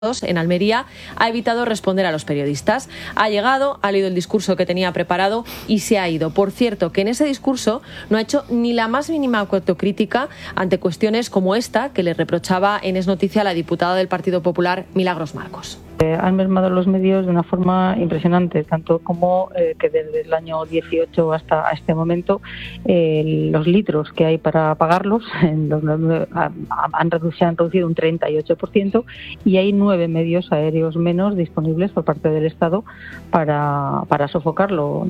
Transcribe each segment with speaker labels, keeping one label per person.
Speaker 1: en Almería, ha evitado responder a los periodistas. Ha llegado, ha leído el discurso que tenía preparado y se ha ido. Por cierto, que en ese discurso no ha hecho ni la más mínima autocrítica ante cuestiones como esta que le reprochaba en Es Noticia la diputada del Partido Popular, Milagros Marcos.
Speaker 2: Han mermado los medios de una forma impresionante, tanto como que desde el año 18 hasta este momento los litros que hay para pagarlos se han reducido un 38% y hay 9 medios aéreos menos disponibles por parte del Estado para sofocarlo.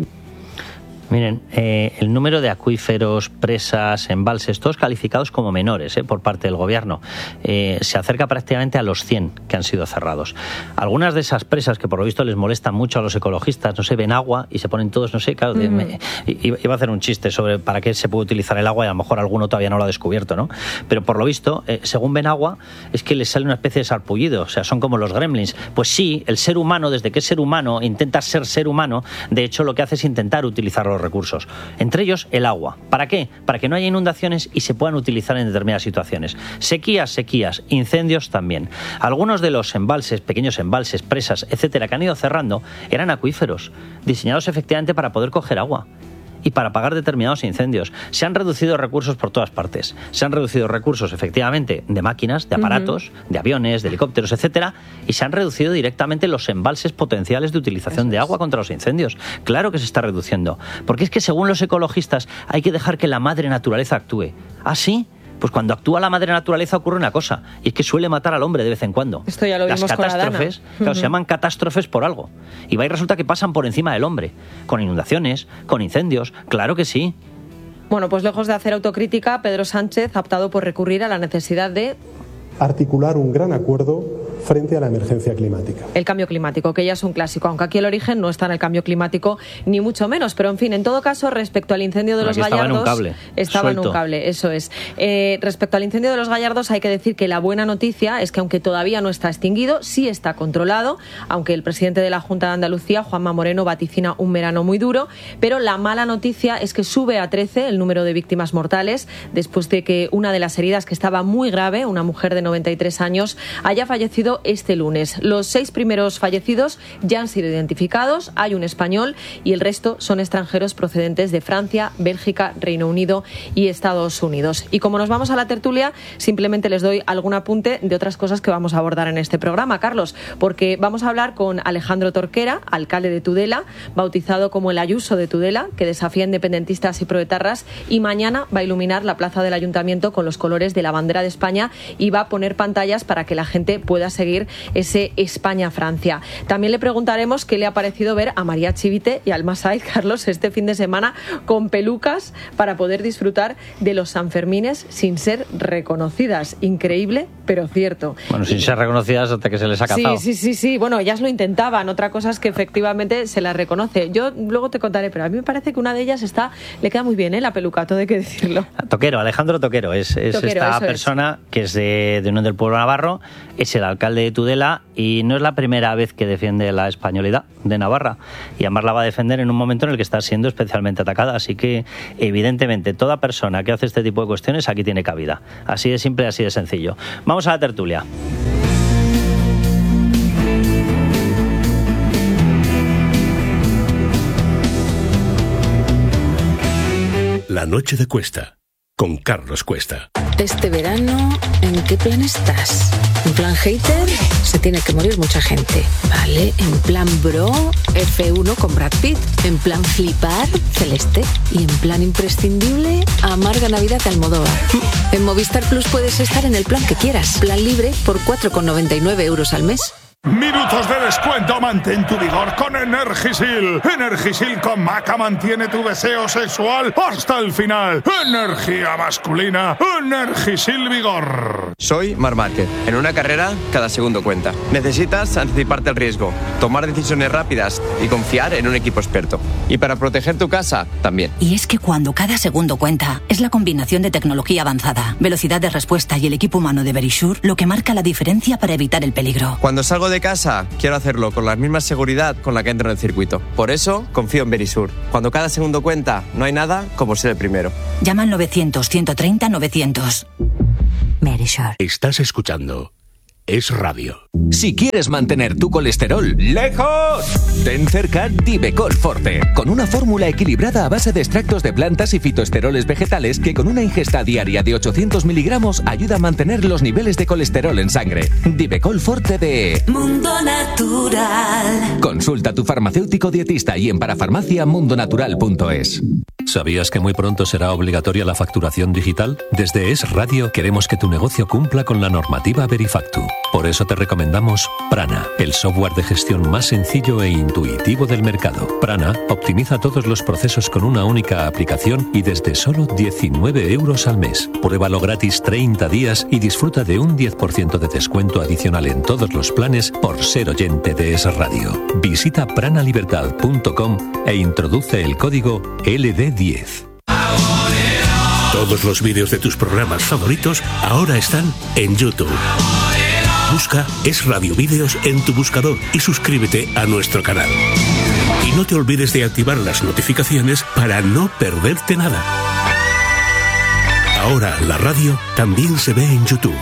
Speaker 3: Miren, el número de acuíferos, presas, embalses, todos calificados como menores por parte del Gobierno, se acerca prácticamente a los 100 que han sido cerrados. Algunas de esas presas que por lo visto les molestan mucho a los ecologistas, no sé, ven agua y se ponen todos, no sé, claro, iba a hacer un chiste sobre para qué se puede utilizar el agua y a lo mejor alguno todavía no lo ha descubierto, ¿no? Pero por lo visto, según ven agua, es que les sale una especie de sarpullido, o sea, son como los gremlins. Pues sí, el ser humano, desde que es ser humano, intenta ser humano, de hecho lo que hace es intentar utilizar los recursos, entre ellos el agua. ¿Para qué? Para que no haya inundaciones y se puedan utilizar en determinadas situaciones. Sequías, incendios también. Algunos de los embalses, pequeños embalses, presas, etcétera, que han ido cerrando, eran acuíferos, diseñados efectivamente para poder coger agua y para apagar determinados incendios. Se han reducido recursos por todas partes. Se han reducido recursos, efectivamente, de máquinas, de aparatos, de aviones, de helicópteros, etcétera, y se han reducido directamente los embalses potenciales de utilización de agua contra los incendios. Claro que se está reduciendo, porque es que según los ecologistas hay que dejar que la madre naturaleza actúe. ¿Ah, sí? Pues cuando actúa la madre naturaleza ocurre una cosa, y es que suele matar al hombre de vez en cuando.
Speaker 1: Esto ya lo vimos. Las
Speaker 3: catástrofes,
Speaker 1: con Adana.
Speaker 3: Claro, se llaman catástrofes por algo. Y va y resulta que pasan por encima del hombre, con inundaciones, con incendios, claro que sí.
Speaker 1: Bueno, pues lejos de hacer autocrítica, Pedro Sánchez ha optado por recurrir a la necesidad de
Speaker 4: articular un gran acuerdo frente a la emergencia climática.
Speaker 1: El cambio climático, que ya es un clásico, aunque aquí el origen no está en el cambio climático, ni mucho menos. Pero, en fin, en todo caso, respecto al incendio de los Gallardos... Estaba en un cable, eso es. Respecto al incendio de los Gallardos, hay que decir que la buena noticia es que, aunque todavía no está extinguido, sí está controlado, aunque el presidente de la Junta de Andalucía, Juanma Moreno, vaticina un verano muy duro. Pero la mala noticia es que sube a 13 el número de víctimas mortales, después de que una de las heridas, que estaba muy grave, una mujer de 93 años, haya fallecido este lunes. Los 6 primeros fallecidos ya han sido identificados, hay un español y el resto son extranjeros procedentes de Francia, Bélgica, Reino Unido y Estados Unidos. Y como nos vamos a la tertulia, simplemente les doy algún apunte de otras cosas que vamos a abordar en este programa, Carlos, porque vamos a hablar con Alejandro Torquera, alcalde de Tudela, bautizado como el Ayuso de Tudela, que desafía independentistas y proetarras, y mañana va a iluminar la plaza del Ayuntamiento con los colores de la bandera de España y va a poner pantallas para que la gente pueda seguir ese España-Francia. También le preguntaremos qué le ha parecido ver a María Chivite y Alma Said, Carlos, este fin de semana con pelucas para poder disfrutar de los Sanfermines sin ser reconocidas. Increíble, pero cierto.
Speaker 3: Bueno, sin ser reconocidas hasta que se les ha cazado.
Speaker 1: Sí. Bueno, ellas lo intentaban. Otra cosa es que efectivamente se las reconoce. Yo luego te contaré, pero a mí me parece que una de ellas le queda muy bien, la peluca, todo hay que decirlo.
Speaker 3: Toquero, Alejandro Toquero, es esta persona que es de Unión del Pueblo Navarro, es el alcalde de Tudela y no es la primera vez que defiende la españolidad de Navarra, y además la va a defender en un momento en el que está siendo especialmente atacada, así que evidentemente toda persona que hace este tipo de cuestiones aquí tiene cabida. Así de simple, así de sencillo. Vamos a la tertulia.
Speaker 5: La noche de Cuesta, con Carlos Cuesta.
Speaker 6: Este verano, ¿en qué plan estás? ¿En plan hater? Se tiene que morir mucha gente. Vale, en plan bro, F1 con Brad Pitt. En plan flipar, Celeste. Y en plan imprescindible, amarga Navidad de Almodóvar. En Movistar Plus puedes estar en el plan que quieras. Plan libre por 4,99 € al mes.
Speaker 7: Minutos de descuento, mantén tu vigor con Energisil. Energisil con Maca mantiene tu deseo sexual hasta el final. Energía masculina, Energisil Vigor.
Speaker 8: Soy Marc Márquez. En una carrera, cada segundo cuenta. Necesitas anticiparte al riesgo, tomar decisiones rápidas y confiar en un equipo experto. Y para proteger tu casa, también.
Speaker 9: Y es que cuando cada segundo cuenta, es la combinación de tecnología avanzada, velocidad de respuesta y el equipo humano de Verisure lo que marca la diferencia para evitar el peligro.
Speaker 8: Cuando salgo de casa, quiero hacerlo con la misma seguridad con la que entro en el circuito. Por eso, confío en Verisure. Cuando cada segundo cuenta, no hay nada como ser el primero.
Speaker 9: Llama al 900 130 900. Verisure.
Speaker 5: Estás escuchando es radio.
Speaker 10: Si quieres mantener tu colesterol lejos, ten cerca Divecol Forte, con una fórmula equilibrada a base de extractos de plantas y fitoesteroles vegetales que con una ingesta diaria de 800 miligramos ayuda a mantener los niveles de colesterol en sangre. Divecol Forte de
Speaker 11: Mundo Natural.
Speaker 10: Consulta a tu farmacéutico dietista y en parafarmaciamundonatural.es.
Speaker 12: ¿Sabías que muy pronto será obligatoria la facturación digital? Desde Es Radio queremos que tu negocio cumpla con la normativa Verifactu. Por eso te recomendamos Prana, el software de gestión más sencillo e intuitivo del mercado. Prana optimiza todos los procesos con una única aplicación y desde solo 19 euros al mes. Pruébalo gratis 30 días y disfruta de un 10% de descuento adicional en todos los planes por ser oyente de Es Radio. Visita pranalibertad.com e introduce el código LD10.
Speaker 5: Todos los vídeos de tus programas favoritos ahora están en YouTube. Busca Es Radio Vídeos en tu buscador y suscríbete a nuestro canal. Y no te olvides de activar las notificaciones para no perderte nada. Ahora la radio también se ve en YouTube.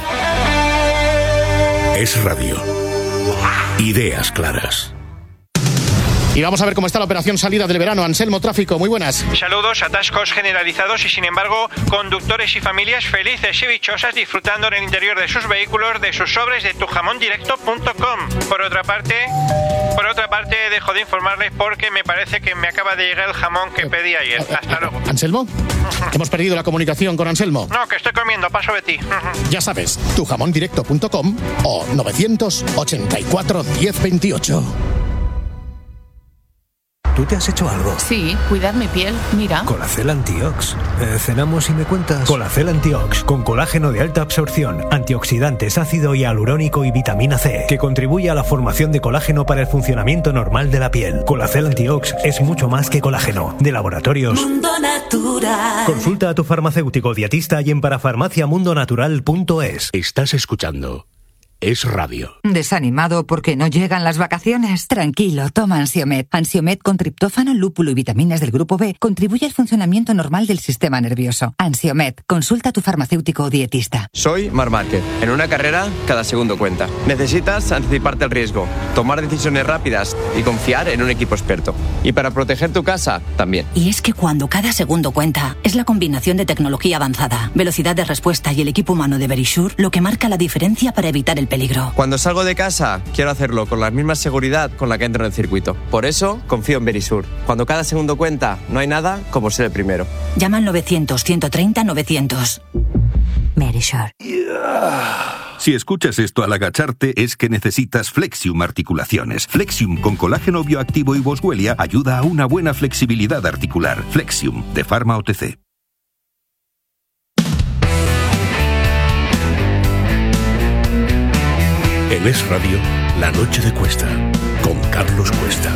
Speaker 5: Es Radio. Ideas claras.
Speaker 13: Y vamos a ver cómo está la operación salida del verano. Anselmo Tráfico, muy buenas.
Speaker 14: Saludos, atascos generalizados y sin embargo conductores y familias felices y dichosas disfrutando en el interior de sus vehículos de sus sobres de tujamondirecto.com. Por otra parte, dejo de informarles porque me parece que me acaba de llegar el jamón que pedí ayer. Hasta luego.
Speaker 13: ¿Anselmo? Hemos perdido la comunicación con Anselmo.
Speaker 14: No, que estoy comiendo, paso de ti.
Speaker 13: Ya sabes, tujamondirecto.com o 984 1028.
Speaker 15: ¿Tú te has hecho algo?
Speaker 16: Sí, cuidar mi piel, mira.
Speaker 15: Colacel Antiox. Cenamos y me cuentas. Colacel Antiox, con colágeno de alta absorción, antioxidantes, ácido hialurónico y vitamina C, que contribuye a la formación de colágeno para el funcionamiento normal de la piel. Colacel Antiox es mucho más que colágeno. De Laboratorios
Speaker 11: Mundo Natural.
Speaker 15: Consulta a tu farmacéutico dietista y en parafarmaciamundonatural.es.
Speaker 5: Estás escuchando Es Radio.
Speaker 17: ¿Desanimado porque no llegan las vacaciones? Tranquilo, toma Ansiomed. Ansiomed con triptófano, lúpulo y vitaminas del grupo B contribuye al funcionamiento normal del sistema nervioso. Ansiomed, consulta a tu farmacéutico o dietista.
Speaker 8: Soy Marc Márquez. En una carrera, cada segundo cuenta. Necesitas anticiparte al riesgo, tomar decisiones rápidas y confiar en un equipo experto. Y para proteger tu casa, también.
Speaker 9: Y es que cuando cada segundo cuenta, es la combinación de tecnología avanzada, velocidad de respuesta y el equipo humano de Verisure lo que marca la diferencia para evitar el peligro.
Speaker 8: Cuando salgo de casa, quiero hacerlo con la misma seguridad con la que entro en el circuito. Por eso, confío en Verisure. Cuando cada segundo cuenta, no hay nada como ser el primero.
Speaker 9: Llama al 900-130-900. Verisure.
Speaker 18: Si escuchas esto al agacharte, es que necesitas Flexium Articulaciones. Flexium con colágeno bioactivo y boswellia ayuda a una buena flexibilidad articular. Flexium, de Pharma OTC.
Speaker 5: En Es Radio, La Noche de Cuesta, con Carlos Cuesta.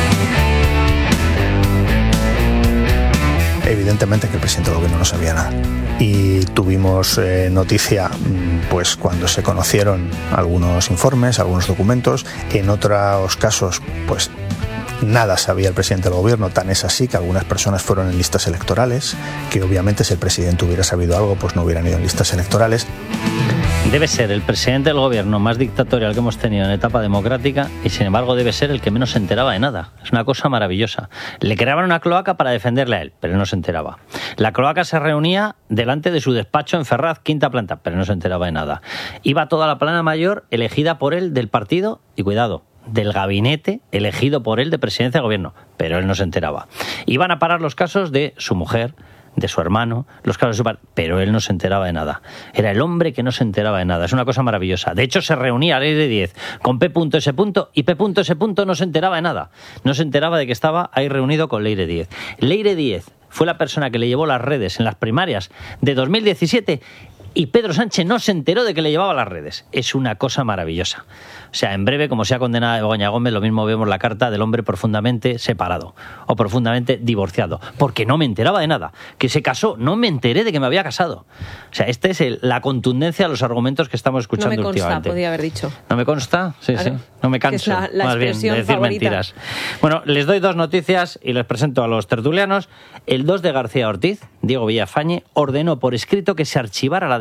Speaker 19: Evidentemente que el presidente del gobierno no sabía nada. Y tuvimos noticia pues cuando se conocieron algunos informes, algunos documentos. En otros casos, pues nada sabía el presidente del gobierno. Tan es así que algunas personas fueron en listas electorales, que obviamente si el presidente hubiera sabido algo, pues no hubieran ido en listas electorales.
Speaker 3: Debe ser el presidente del gobierno más dictatorial que hemos tenido en etapa democrática y sin embargo debe ser el que menos se enteraba de nada. Es una cosa maravillosa. Le creaban una cloaca para defenderle a él, pero él no se enteraba. La cloaca se reunía delante de su despacho en Ferraz, quinta planta, pero no se enteraba de nada. Iba toda la plana mayor elegida por él del partido y cuidado, del gabinete elegido por él de presidencia de gobierno, pero él no se enteraba. Iban a parar los casos de su mujer, de su hermano, los casos de su padre, pero él no se enteraba de nada. Era el hombre que no se enteraba de nada. Es una cosa maravillosa. De hecho, se reunía a Leire 10 con P.S. y P.S. no se enteraba de nada. No se enteraba de que estaba ahí reunido con Leire 10. Leire 10 fue la persona que le llevó las redes en las primarias de 2017 y Pedro Sánchez no se enteró de que le llevaba las redes. Es una cosa maravillosa. O sea, en breve, como sea condenada Begoña Gómez, lo mismo vemos la carta del hombre profundamente separado o profundamente divorciado, porque no me enteraba de nada. Que se casó, no me enteré de que me había casado. O sea, esta es la contundencia de los argumentos que estamos escuchando últimamente.
Speaker 1: No me consta, podía haber dicho.
Speaker 3: ¿No me consta? Sí, claro. Sí. No me canso,
Speaker 1: es la
Speaker 3: más bien, de decir
Speaker 1: favorita.
Speaker 3: Mentiras. Bueno, les doy dos noticias y les presento a los tertulianos. El 2 de García Ortiz, Diego Villafañe, ordenó por escrito que se archivara la denuncia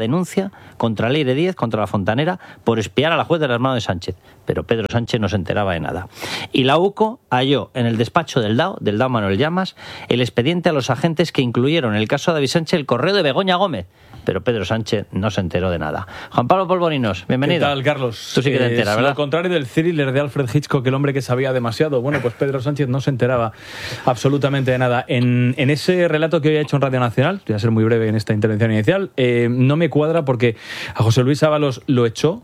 Speaker 3: denuncia contra Leire Díez, contra la Fontanera, por espiar a la juez del hermano de Sánchez. Pero Pedro Sánchez no se enteraba de nada. Y la UCO halló en el despacho del DAO Manuel Llamas, el expediente a los agentes que incluyeron en el caso de David Sánchez el correo de Begoña Gómez. Pero Pedro Sánchez no se enteró de nada. Juan Pablo Polvorinos, bienvenido.
Speaker 20: ¿Qué tal, Carlos?
Speaker 3: Tú sí que te enteras, ¿verdad?
Speaker 20: Al contrario del thriller de Alfred Hitchcock, el hombre que sabía demasiado, bueno, pues Pedro Sánchez no se enteraba absolutamente de nada. En ese relato que hoy ha hecho en Radio Nacional, voy a ser muy breve en esta intervención inicial, no me cuadra porque a José Luis Ábalos lo echó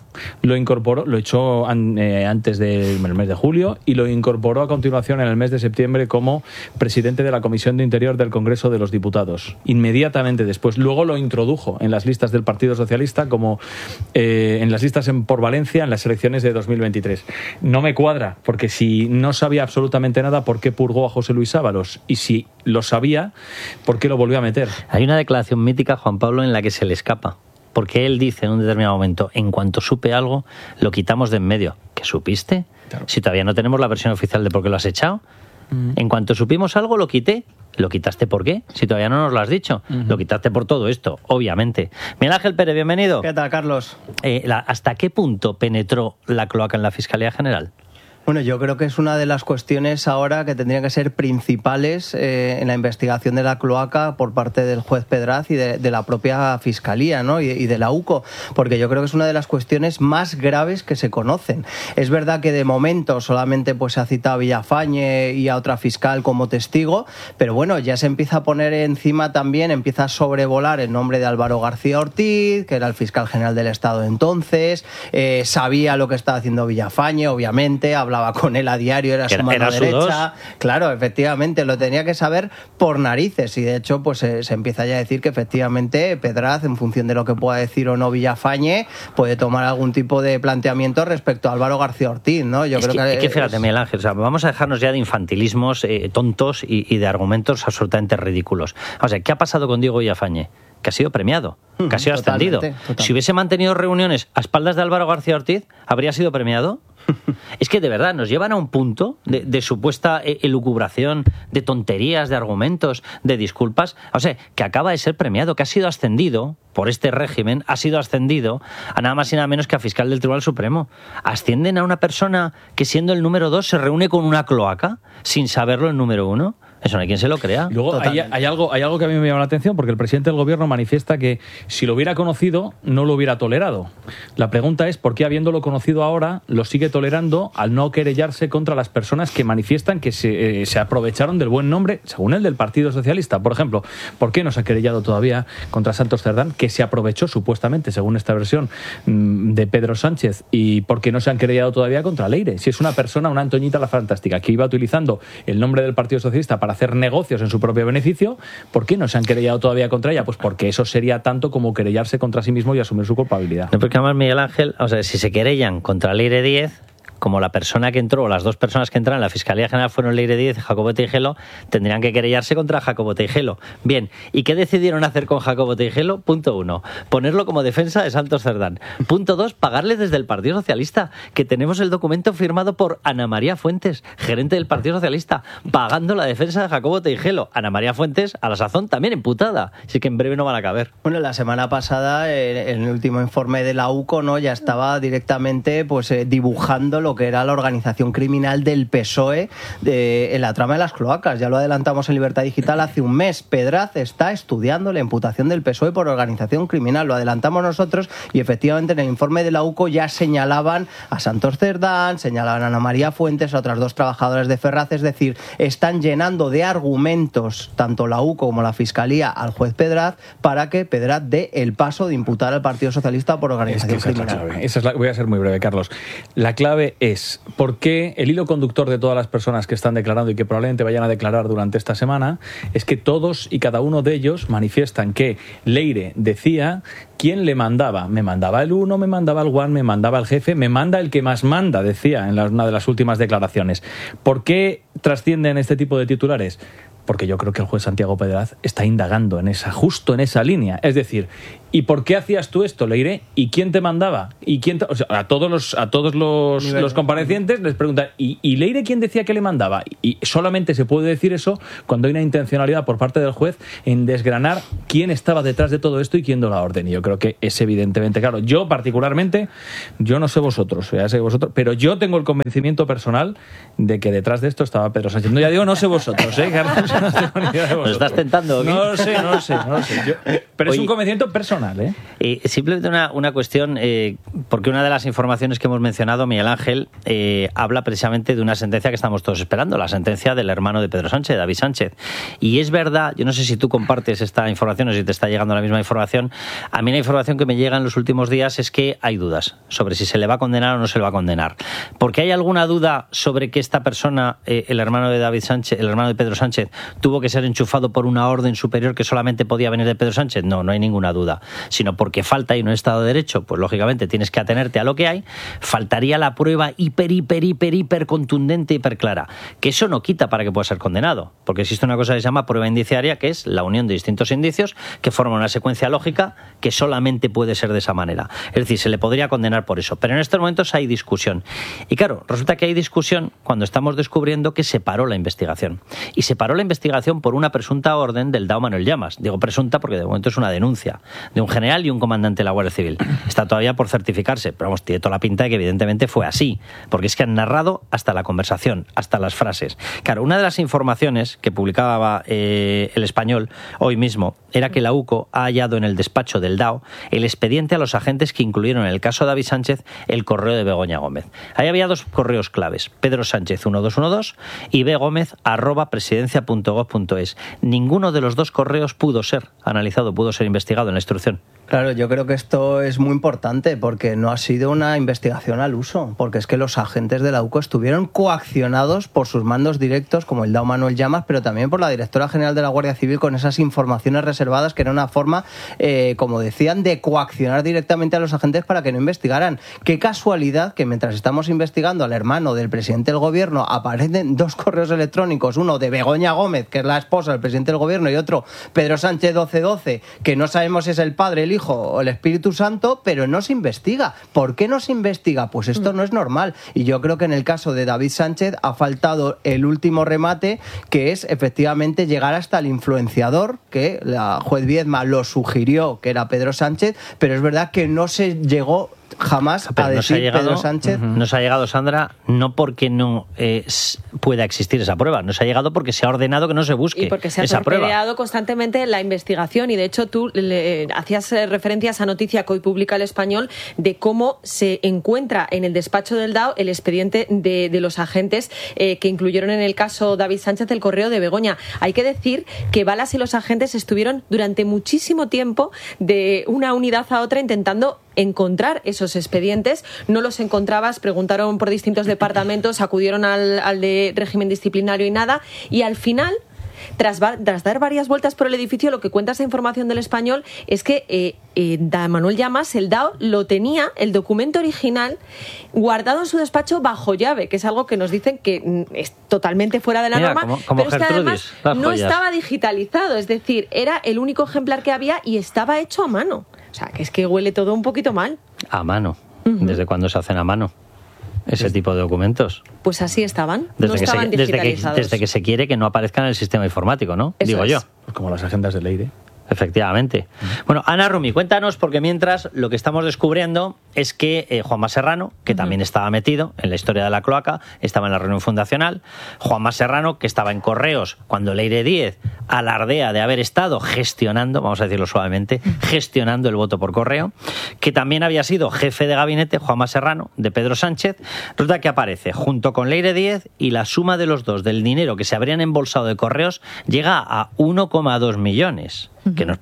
Speaker 20: antes del mes de julio y lo incorporó a continuación en el mes de septiembre como presidente de la Comisión de Interior del Congreso de los Diputados. Inmediatamente después. Luego lo introdujo en las listas del Partido Socialista como en las listas por Valencia en las elecciones de 2023. No me cuadra, porque si no sabía absolutamente nada, ¿por qué purgó a José Luis Ábalos? Y si lo sabía, ¿por qué lo volvió a meter?
Speaker 3: Hay una declaración mítica, Juan Pablo, en la que se le escapa. Porque él dice en un determinado momento, en cuanto supe algo, lo quitamos de en medio. ¿Qué supiste? Claro. Si todavía no tenemos la versión oficial de por qué lo has echado. En cuanto supimos algo, lo quité. ¿Lo quitaste por qué? Si todavía no nos lo has dicho. Lo quitaste por todo esto, obviamente. Miguel Ángel Pérez, bienvenido.
Speaker 21: ¿Qué tal, Carlos?
Speaker 3: ¿Hasta qué punto penetró la cloaca en la Fiscalía General?
Speaker 21: Bueno, yo creo que es una de las cuestiones ahora que tendrían que ser principales en la investigación de la cloaca por parte del juez Pedraz y de la propia Fiscalía, ¿no? y de la UCO, porque yo creo que es una de las cuestiones más graves que se conocen. Es verdad que de momento solamente pues se ha citado a Villafañe y a otra fiscal como testigo, pero bueno, ya se empieza a poner encima también, empieza a sobrevolar el nombre de Álvaro García Ortiz, que era el fiscal general del Estado entonces, sabía lo que estaba haciendo Villafañe, obviamente, hablaba con él a diario, era su mano derecha. Claro, efectivamente, lo tenía que saber por narices y de hecho pues se empieza ya a decir que efectivamente Pedraz, en función de lo que pueda decir o no Villafañe, puede tomar algún tipo de planteamiento respecto a Álvaro García Ortiz, ¿no? Yo creo que
Speaker 3: fíjate, Miguel Ángel, o sea, vamos a dejarnos ya de infantilismos tontos y de argumentos absolutamente ridículos. O sea, ¿qué ha pasado con Diego Villafañe? Que ha sido premiado, que ha sido ascendido. Totalmente. Si hubiese mantenido reuniones a espaldas de Álvaro García Ortiz, ¿habría sido premiado? Es que de verdad nos llevan a un punto de supuesta elucubración, de tonterías, de argumentos, de disculpas. O sea, que acaba de ser premiado, que ha sido ascendido por este régimen, ha sido ascendido a nada más y nada menos que a fiscal del Tribunal Supremo. Ascienden a una persona que siendo el número 2 se reúne con una cloaca sin saberlo el número 1. Eso no hay quien se lo crea.
Speaker 20: Y luego hay algo que a mí me llama la atención, porque el presidente del gobierno manifiesta que si lo hubiera conocido, no lo hubiera tolerado. La pregunta es por qué, habiéndolo conocido ahora, lo sigue tolerando al no querellarse contra las personas que manifiestan que se aprovecharon del buen nombre, según él, del Partido Socialista. Por ejemplo, ¿por qué no se ha querellado todavía contra Santos Cerdán, que se aprovechó supuestamente, según esta versión, de Pedro Sánchez? ¿Y por qué no se han querellado todavía contra Leire? Si es una persona, una Antoñita la Fantástica, que iba utilizando el nombre del Partido Socialista para hacer negocios en su propio beneficio, ¿por qué no se han querellado todavía contra ella? Pues porque eso sería tanto como querellarse contra sí mismo y asumir su culpabilidad.
Speaker 3: No, porque además, Miguel Ángel, o sea, si se querellan contra Leire Díez, como la persona que entró, o las dos personas que entraron en la Fiscalía General fueron Leire Díez y Jacobo Teijelo, tendrían que querellarse contra Jacobo Teijelo. Bien, ¿y qué decidieron hacer con Jacobo Teijelo? Punto 1, ponerlo como defensa de Santos Cerdán. Punto 2, pagarle desde el Partido Socialista, que tenemos el documento firmado por Ana María Fuentes, gerente del Partido Socialista, pagando la defensa de Jacobo Teijelo. Ana María Fuentes, a la sazón, también imputada. Así que en breve no van a caber.
Speaker 21: Bueno, la semana pasada, en el último informe de la UCO, ¿no?, ya estaba directamente pues dibujando lo que era la organización criminal del PSOE en la trama de las cloacas. Ya lo adelantamos en Libertad Digital hace un mes. Pedraz está estudiando la imputación del PSOE por organización criminal. Lo adelantamos nosotros y efectivamente en el informe de la UCO ya señalaban a Santos Cerdán, señalaban a Ana María Fuentes, a otras dos trabajadoras de Ferraz. Es decir, están llenando de argumentos tanto la UCO como la Fiscalía al juez Pedraz para que Pedraz dé el paso de imputar al Partido Socialista por organización criminal.
Speaker 20: Voy a ser muy breve, Carlos. La clave es por qué el hilo conductor de todas las personas que están declarando y que probablemente vayan a declarar durante esta semana es que todos y cada uno de ellos manifiestan que Leire decía quién le mandaba. Me mandaba el uno, me mandaba el Juan, me mandaba el jefe, me manda el que más manda, decía en una de las últimas declaraciones. ¿Por qué trascienden este tipo de titulares? porque yo creo que el juez Santiago Pedraz está indagando justo en esa línea. Es decir, ¿y por qué hacías tú esto, Leire? ¿Y quién te mandaba? ¿Y quién o sea, a todos los comparecientes les preguntan, ¿y Leire quién decía que le mandaba? Y solamente se puede decir eso cuando hay una intencionalidad por parte del juez en desgranar quién estaba detrás de todo esto y quién dio la orden. Y yo creo que es evidentemente claro. Yo particularmente, yo no sé vosotros, pero yo tengo el convencimiento personal de que detrás de esto estaba Pedro Sánchez. No, ya digo, no sé vosotros, Carlos. No tengo ni idea de vosotros.
Speaker 3: ¿Nos estás tentando?
Speaker 20: No lo sé. Pero es un convencimiento personal,
Speaker 3: simplemente una cuestión, porque una de las informaciones que hemos mencionado, Miguel Ángel, habla precisamente de una sentencia que estamos todos esperando, la sentencia del hermano de Pedro Sánchez, David Sánchez. Y es verdad, yo no sé si tú compartes esta información o si te está llegando la misma información. A mí la información que me llega en los últimos días es que hay dudas sobre si se le va a condenar o no se le va a condenar. Porque hay alguna duda sobre que esta persona, el hermano de David Sánchez, el hermano de Pedro Sánchez, tuvo que ser enchufado por una orden superior que solamente podía venir de Pedro Sánchez. No hay ninguna duda. Sino porque falta ahí un Estado de Derecho, pues lógicamente tienes que atenerte a lo que hay. Faltaría la prueba hiper contundente, hiper clara. Que eso no quita para que pueda ser condenado. Porque existe una cosa que se llama prueba indiciaria, que es la unión de distintos indicios que forman una secuencia lógica que solamente puede ser de esa manera. Es decir, se le podría condenar por eso. Pero en estos momentos hay discusión. Y claro, resulta que hay discusión cuando estamos descubriendo que se paró la investigación. Y se paró la investigación por una presunta orden del DAO Manuel Llamas. Digo presunta porque de momento es una denuncia de un general y un comandante de la Guardia Civil. Está todavía por certificarse, pero vamos, tiene toda la pinta de que evidentemente fue así, porque es que han narrado hasta la conversación, hasta las frases. Claro, una de las informaciones que publicaba El Español hoy mismo era que la UCO ha hallado en el despacho del DAO el expediente a los agentes que incluyeron en el caso David Sánchez el correo de Begoña Gómez. Ahí había dos correos claves, Pedro Sánchez 1212 y bgomez@presidencia.gov.es. Ninguno de los dos correos pudo ser analizado, pudo ser investigado en la instrucción.
Speaker 21: Claro, yo creo que esto es muy importante porque no ha sido una investigación al uso, porque es que los agentes de la UCO estuvieron coaccionados por sus mandos directos, como el DAO Manuel Llamas, pero también por la directora general de la Guardia Civil con esas informaciones reservadas, que era una forma, como decían, de coaccionar directamente a los agentes para que no investigaran. Qué casualidad que mientras estamos investigando al hermano del presidente del gobierno aparecen dos correos electrónicos, uno de Begoña Gómez, que es la esposa del presidente del gobierno, y otro Pedro Sánchez 1212, que no sabemos si es el padre, el hijo o el Espíritu Santo, pero no se investiga. ¿Por qué no se investiga? Pues esto no es normal. Y yo creo que en el caso de David Sánchez ha faltado el último remate, que es efectivamente llegar hasta el influenciador, que la juez Viedma lo sugirió, que era Pedro Sánchez, pero es verdad que no se llegó jamás a decir Pedro Sánchez.
Speaker 3: Nos ha llegado, Sandra, no porque no pueda existir esa prueba, nos ha llegado porque se ha ordenado que no se busque esa prueba. Y porque se ha torpedeado
Speaker 1: constantemente la investigación, y de hecho tú hacías referencia a esa noticia que hoy publica El Español de cómo se encuentra en el despacho del DAO el expediente de los agentes que incluyeron en el caso David Sánchez el correo de Begoña. Hay que decir que Balas y los agentes estuvieron durante muchísimo tiempo de una unidad a otra intentando encontrar esos expedientes. No los encontrabas, preguntaron por distintos departamentos, acudieron al de régimen disciplinario y nada, y al final, tras dar varias vueltas por el edificio, lo que cuenta esa información del Español es que Manuel Llamas, el DAO, lo tenía, el documento original, guardado en su despacho bajo llave, que es algo que nos dicen que es totalmente fuera de la norma,
Speaker 3: como
Speaker 1: pero es que además no estaba digitalizado, es decir, era el único ejemplar que había y estaba hecho a mano. O sea, que es que huele todo un poquito mal.
Speaker 3: A mano. ¿Desde cuándo se hacen a mano ese tipo de documentos?
Speaker 1: Pues así estaban. No estaban digitalizados.
Speaker 3: Desde que se quiere que no aparezcan en el sistema informático, ¿no?
Speaker 1: Eso
Speaker 3: digo
Speaker 1: es.
Speaker 3: Yo.
Speaker 20: Pues como las agendas de Leire.
Speaker 3: Efectivamente. Bueno, Ana Rumi, cuéntanos, porque mientras lo que estamos descubriendo es que Juanma Serrano, que también estaba metido en la historia de la cloaca, estaba en la reunión fundacional. Juanma Serrano, que estaba en Correos cuando Leire Díez alardea de haber estado gestionando, vamos a decirlo suavemente, gestionando el voto por correo, que también había sido jefe de gabinete, Juanma Serrano, de Pedro Sánchez. Resulta que aparece junto con Leire Díez y la suma de los dos del dinero que se habrían embolsado de Correos llega a 1,2 millones. Que no es poco.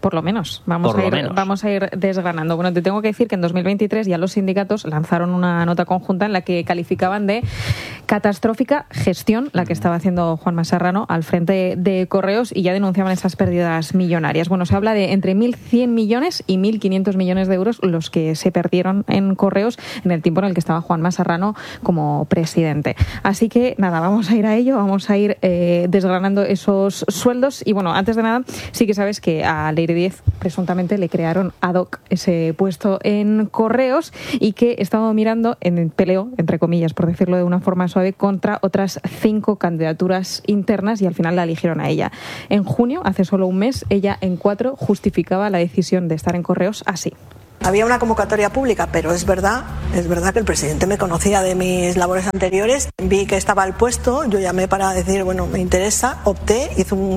Speaker 1: Por lo menos. Vamos a ir desgranando. Bueno, te tengo que decir que en 2023 ya los sindicatos lanzaron una nota conjunta en la que calificaban de catastrófica gestión la que estaba haciendo Juanma Serrano al frente de Correos y ya denunciaban esas pérdidas millonarias. Bueno, se habla de entre 1.100 millones y 1.500 millones de euros los que se perdieron en Correos en el tiempo en el que estaba Juanma Serrano como presidente. Así que nada, vamos a ir a ello, vamos a ir desgranando esos sueldos y bueno, antes de nada, sí que sabes que a Leire Díez presuntamente le crearon ad hoc ese puesto en Correos y que he estado mirando en peleo, entre comillas, por decirlo de una forma suave, contra otras 5 candidaturas internas y al final la eligieron a ella. En junio, hace solo un mes, ella en 4 justificaba la decisión de estar en Correos así.
Speaker 2: Había una convocatoria pública, pero es verdad que el presidente me conocía de mis labores anteriores, vi que estaba el puesto, yo llamé para decir, bueno, me interesa, opté,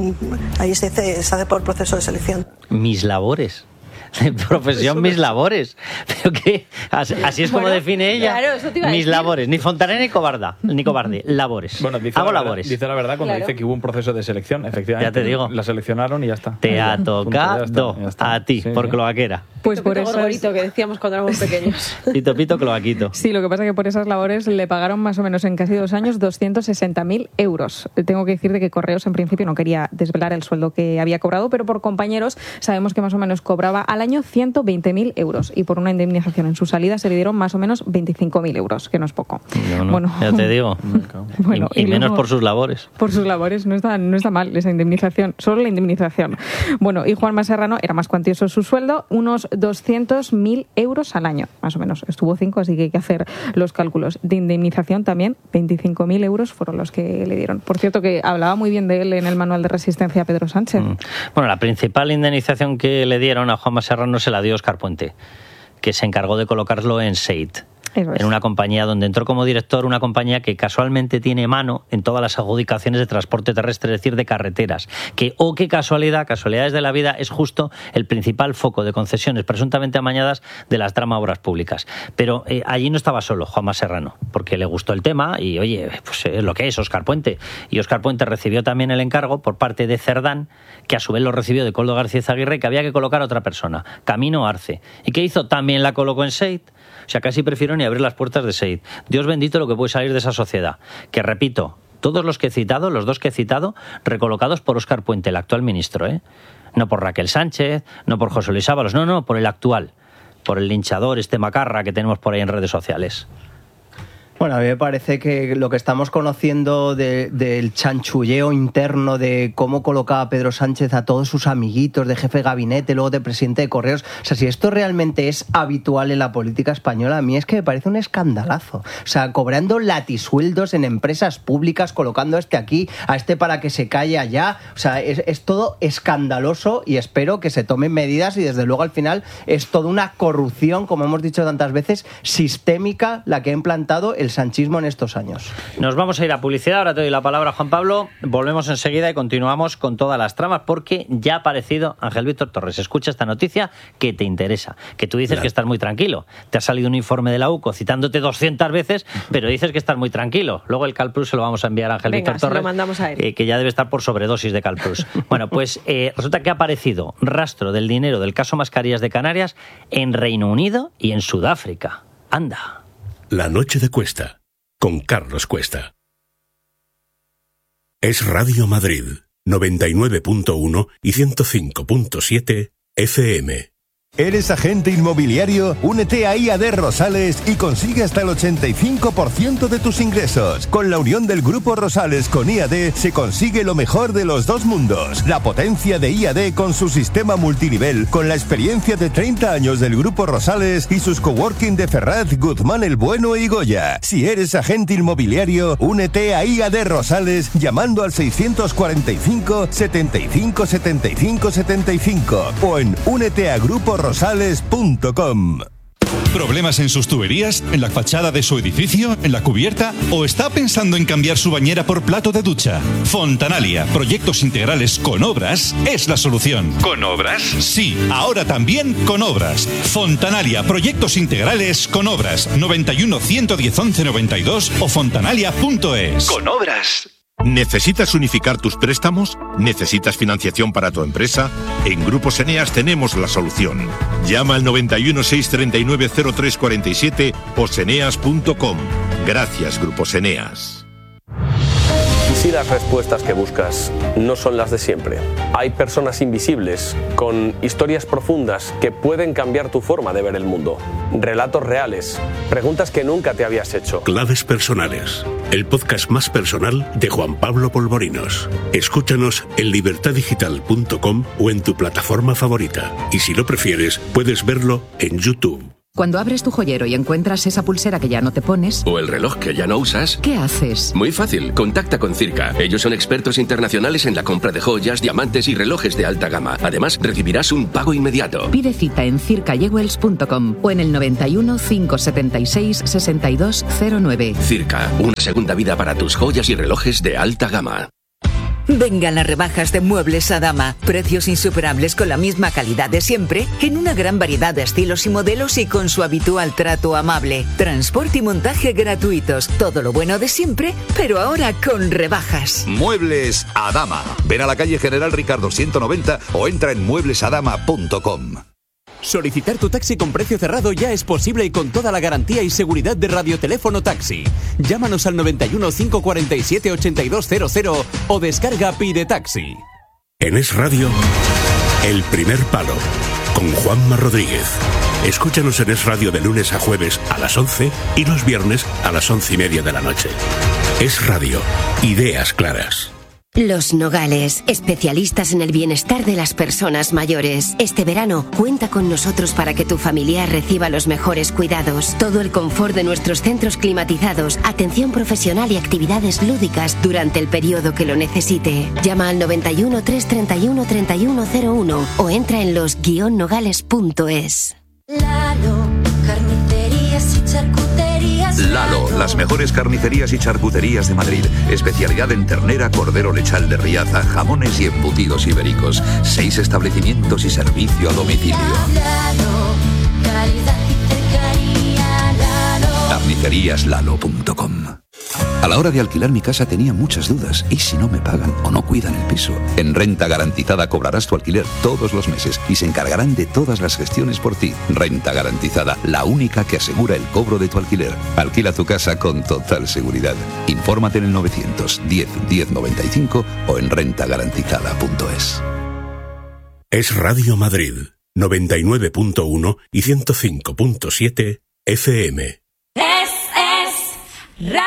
Speaker 2: ahí se hace por proceso de selección.
Speaker 3: Mis labores. Profesión, mis labores. Pero que así es como define ella.
Speaker 1: Claro, eso te iba a
Speaker 3: mis
Speaker 1: decir.
Speaker 3: labores, ni fontanera ni cobarde, labores.
Speaker 20: Bueno,
Speaker 3: hago labores.
Speaker 20: Dice la verdad cuando dice que hubo un proceso de selección, efectivamente.
Speaker 3: Ya te digo.
Speaker 20: La seleccionaron y ya está.
Speaker 3: Te ha tocado
Speaker 20: ya está.
Speaker 3: a ti,
Speaker 20: Sí,
Speaker 3: por
Speaker 20: sí.
Speaker 3: cloaquera.
Speaker 1: Pues por
Speaker 22: Pito
Speaker 1: eso
Speaker 22: gorgorito que decíamos cuando éramos pequeños.
Speaker 3: Pito, cloaquito.
Speaker 1: Sí, lo que pasa es que por esas labores le pagaron más o menos en casi 2 años 260.000 euros. Tengo que decirte que Correos en principio no quería desvelar el sueldo que había cobrado, pero por compañeros sabemos que más o menos cobraba al año 120.000 euros y por una indemnización en su salida se le dieron más o menos 25.000 euros, que no es poco.
Speaker 3: No,
Speaker 1: Bueno,
Speaker 3: ya te digo.
Speaker 1: Bueno,
Speaker 3: y menos
Speaker 1: luego,
Speaker 3: por sus labores.
Speaker 1: por sus labores, no está mal esa indemnización, solo la indemnización. Bueno, y Juanma Serrano era más cuantioso su sueldo, unos 200.000 euros al año, más o menos. Estuvo 5, así que hay que hacer los cálculos. De indemnización también, 25.000 euros fueron los que le dieron. Por cierto, que hablaba muy bien de él en el manual de resistencia Pedro Sánchez.
Speaker 3: Bueno, la principal indemnización que le dieron a Juanma Serrano se la dio Óscar Puente, que se encargó de colocarlo en SEIT. En una compañía donde entró como director, una compañía que casualmente tiene mano en todas las adjudicaciones de transporte terrestre, es decir, de carreteras. Qué casualidades de la vida, es justo el principal foco de concesiones presuntamente amañadas de las trama obras públicas. Pero allí no estaba solo Juanma Serrano, porque le gustó el tema y, oye, pues es lo que es Óscar Puente. Y Óscar Puente recibió también el encargo por parte de Cerdán, que a su vez lo recibió de Koldo García Aguirre, que había que colocar a otra persona, Camino Arce. ¿Y qué hizo? También la colocó en SEIT. O sea, casi prefiero ni abrir las puertas de SEIT. Dios bendito lo que puede salir de esa sociedad. Que, repito, todos los que he citado, los 2 que he citado, recolocados por Óscar Puente, el actual ministro, ¿eh? No por Raquel Sánchez, no por José Luis Ábalos, no, por el actual. Por el linchador, macarra que tenemos por ahí en redes sociales.
Speaker 21: Bueno, a mí me parece que lo que estamos conociendo del chanchulleo interno de cómo colocaba Pedro Sánchez a todos sus amiguitos de jefe de gabinete, luego de presidente de Correos, o sea, si esto realmente es habitual en la política española, a mí es que me parece un escandalazo. O sea, cobrando latisueldos en empresas públicas, colocando a este aquí, a este para que se calle allá, o sea, es todo escandaloso y espero que se tomen medidas y desde luego al final es toda una corrupción, como hemos dicho tantas veces, sistémica la que ha implantado el sanchismo en estos años.
Speaker 3: Nos vamos a ir a publicidad, ahora te doy la palabra, Juan Pablo, volvemos enseguida y continuamos con todas las tramas porque ya ha aparecido Ángel Víctor Torres. Escucha esta noticia que te interesa, que tú dices que estás muy tranquilo. Te ha salido un informe de la UCO citándote 200 veces, pero dices que estás muy tranquilo. Luego el Calplus se lo vamos a enviar a Ángel Víctor Torres,
Speaker 22: lo mandamos a él.
Speaker 3: Que ya debe estar por sobredosis de Calplus. Bueno, pues resulta que ha aparecido rastro del dinero del caso Mascarillas de Canarias en Reino Unido y en Sudáfrica. Anda.
Speaker 5: La noche de Cuesta, con Carlos Cuesta. Es Radio Madrid, 99.1 y 105.7 FM.
Speaker 23: ¿Eres agente inmobiliario? Únete a IAD Rosales y consigue hasta el 85% de tus ingresos. Con la unión del Grupo Rosales con IAD se consigue lo mejor de los dos mundos. La potencia de IAD con su sistema multinivel, con la experiencia de 30 años del Grupo Rosales y sus coworking de Ferraz, Guzmán el Bueno y Goya. Si eres agente inmobiliario, únete a IAD Rosales llamando al 645 75 75 75 o en úneteagruporosales.com.
Speaker 24: ¿Problemas en sus tuberías? ¿En la fachada de su edificio? ¿En la cubierta? ¿O está pensando en cambiar su bañera por plato de ducha? Fontanalia, proyectos integrales con obras, es la solución. ¿Con obras? Sí, ahora también con obras. Fontanalia, proyectos integrales con obras. 91 110 11 92 o fontanalia.es. Con obras.
Speaker 4: ¿Necesitas unificar tus préstamos? ¿Necesitas financiación para tu empresa? En Grupos Eneas tenemos la solución. Llama al 91 639 0347 o seneas.com. Gracias, Grupos Eneas.
Speaker 6: ¿Y si las respuestas que buscas no son las de siempre? Hay personas invisibles, con historias profundas que pueden cambiar tu forma de ver el mundo. Relatos reales, preguntas que nunca te habías hecho.
Speaker 5: Claves personales, el podcast más personal de Juan Pablo Polvorinos. Escúchanos en libertadigital.com o en tu plataforma favorita. Y si lo prefieres, puedes verlo en YouTube.
Speaker 7: Cuando abres tu joyero y encuentras esa pulsera que ya no te pones...
Speaker 10: O el reloj que ya no usas...
Speaker 7: ¿Qué haces?
Speaker 10: Muy fácil, contacta con Circa. Ellos son expertos internacionales en la compra de joyas, diamantes y relojes de alta gama. Además, recibirás un pago inmediato.
Speaker 7: Pide cita en circajewels.com o en el 91 576 6209.
Speaker 10: Circa, una segunda vida para tus joyas y relojes de alta gama.
Speaker 25: Vengan las rebajas de Muebles Adama. Precios insuperables con la misma calidad de siempre, en una gran variedad de estilos y modelos y con su habitual trato amable. Transporte y montaje gratuitos. Todo lo bueno de siempre, pero ahora con rebajas.
Speaker 26: Muebles Adama. Ven a la calle General Ricardo 190 o entra en mueblesadama.com.
Speaker 27: Solicitar tu taxi con precio cerrado ya es posible y con toda la garantía y seguridad de Radioteléfono Taxi. Llámanos al 91 547 8200 o descarga Pide Taxi.
Speaker 5: En Es Radio, El Primer Palo, con Juanma Rodríguez. Escúchanos en Es Radio de lunes a jueves a las 11 y los viernes a las 11:30 de la noche. Es Radio, ideas claras.
Speaker 28: Los Nogales, especialistas en el bienestar de las personas mayores. Este verano, cuenta con nosotros para que tu familiar reciba los mejores cuidados. Todo el confort de nuestros centros climatizados, atención profesional y actividades lúdicas durante el periodo que lo necesite. Llama al 91 331 3101 o entra en los-nogales.es.
Speaker 11: Lalo, carnicerías y charcuterías.
Speaker 23: Lalo, las mejores carnicerías y charcuterías de Madrid. Especialidad en ternera, cordero lechal de Riaza, jamones y embutidos ibéricos. 6 establecimientos y servicio a domicilio.
Speaker 11: Lalo, calidad y cercanía. Lalo.
Speaker 23: Carniceríaslalo.com. A la hora de alquilar mi casa tenía muchas dudas. ¿Y si no me pagan o no cuidan el piso? En Renta Garantizada cobrarás tu alquiler todos los meses y se encargarán de todas las gestiones por ti. Renta Garantizada, la única que asegura el cobro de tu alquiler. Alquila tu casa con total seguridad. Infórmate en el 910 1095 o en rentagarantizada.es.
Speaker 5: Es Radio Madrid, 99.1 y 105.7 FM.
Speaker 11: Es Radio.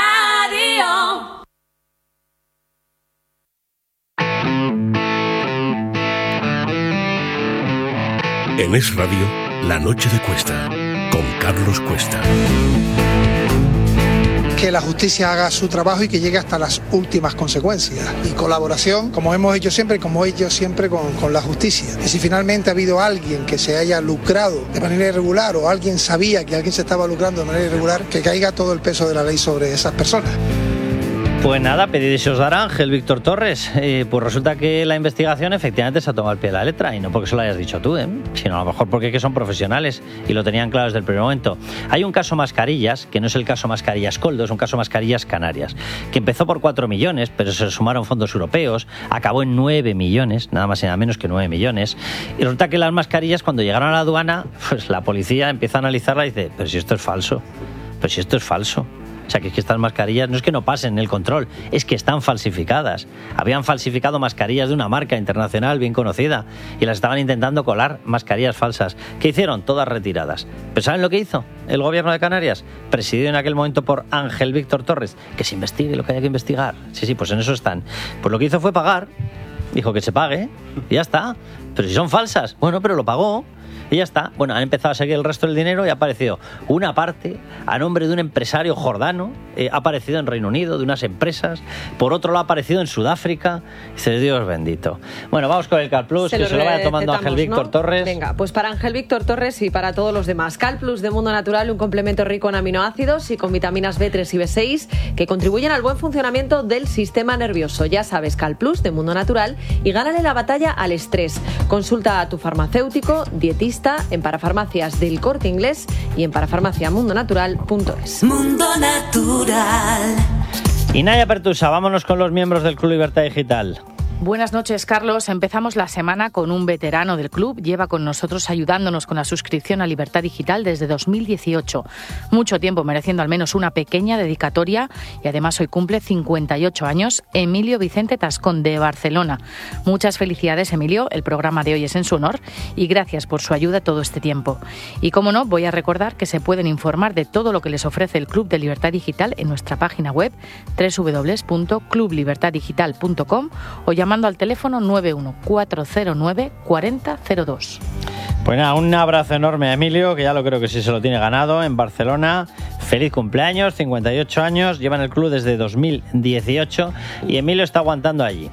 Speaker 5: En Es Radio, La Noche de Cuesta, con Carlos Cuesta.
Speaker 29: Que la justicia haga su trabajo y que llegue hasta las últimas consecuencias. Y colaboración, como hemos hecho siempre, con la justicia. Y si finalmente ha habido alguien que se haya lucrado de manera irregular o alguien sabía que alguien se estaba lucrando de manera irregular, que caiga todo el peso de la ley sobre esas personas.
Speaker 3: Pues nada, pedid y se os dará, Ángel Víctor Torres. Pues resulta que la investigación efectivamente se ha tomado al pie de la letra, y no porque se lo hayas dicho tú, sino a lo mejor porque que son profesionales y lo tenían claro desde el primer momento. Hay un caso Mascarillas, que no es el caso Mascarillas Coldo, es un caso Mascarillas Canarias, que empezó por 4 millones, pero se sumaron fondos europeos, acabó en 9 millones, nada más y nada menos que 9 millones, y resulta que las mascarillas, cuando llegaron a la aduana, pues la policía empieza a analizarla y dice, pero si esto es falso, pero si esto es falso. O sea, que es que estas mascarillas no es que no pasen el control, es que están falsificadas. Habían falsificado mascarillas de una marca internacional bien conocida y las estaban intentando colar mascarillas falsas. ¿Qué hicieron? Todas retiradas. ¿Pero saben lo que hizo el gobierno de Canarias? Presidido en aquel momento por Ángel Víctor Torres. Que se investigue lo que haya que investigar. Sí, pues en eso están. Pues lo que hizo fue pagar. Dijo que se pague y ya está. Pero si son falsas, bueno, pero lo pagó. Y ya está. Bueno, han empezado a seguir el resto del dinero y ha aparecido una parte a nombre de un empresario jordano, ha aparecido en Reino Unido, de unas empresas. Por otro lado ha aparecido en Sudáfrica. Dice, Dios bendito. Bueno, vamos con el CalPlus, que se lo vaya tomando Ángel Víctor Torres.
Speaker 1: Venga, pues para Ángel Víctor Torres y para todos los demás. CalPlus de Mundo Natural, un complemento rico en aminoácidos y con vitaminas B3 y B6 que contribuyen al buen funcionamiento del sistema nervioso. Ya sabes, CalPlus de Mundo Natural, y gánale la batalla al estrés. Consulta a tu farmacéutico, dietista, en parafarmacias del Corte Inglés y en parafarmaciamundonatural.es.
Speaker 11: Mundo Natural.
Speaker 3: Y Naya Pertusa, vámonos con los miembros del Club Libertad Digital.
Speaker 8: Buenas noches, Carlos. Empezamos la semana con un veterano del club. Lleva con nosotros ayudándonos con la suscripción a Libertad Digital desde 2018. Mucho tiempo mereciendo al menos una pequeña dedicatoria y además hoy cumple 58 años. Emilio Vicente Tascón, de Barcelona. Muchas felicidades, Emilio. El programa de hoy es en su honor y gracias por su ayuda todo este tiempo. Y como no, voy a recordar que se pueden informar de todo lo que les ofrece el Club de Libertad Digital en nuestra página web www.clublibertaddigital.com o llamando al teléfono 914094002.
Speaker 3: Pues nada, un abrazo enorme a Emilio, que ya lo creo que sí se lo tiene ganado, en Barcelona. Feliz cumpleaños, 58 años, lleva en el club desde 2018 y Emilio está aguantando allí.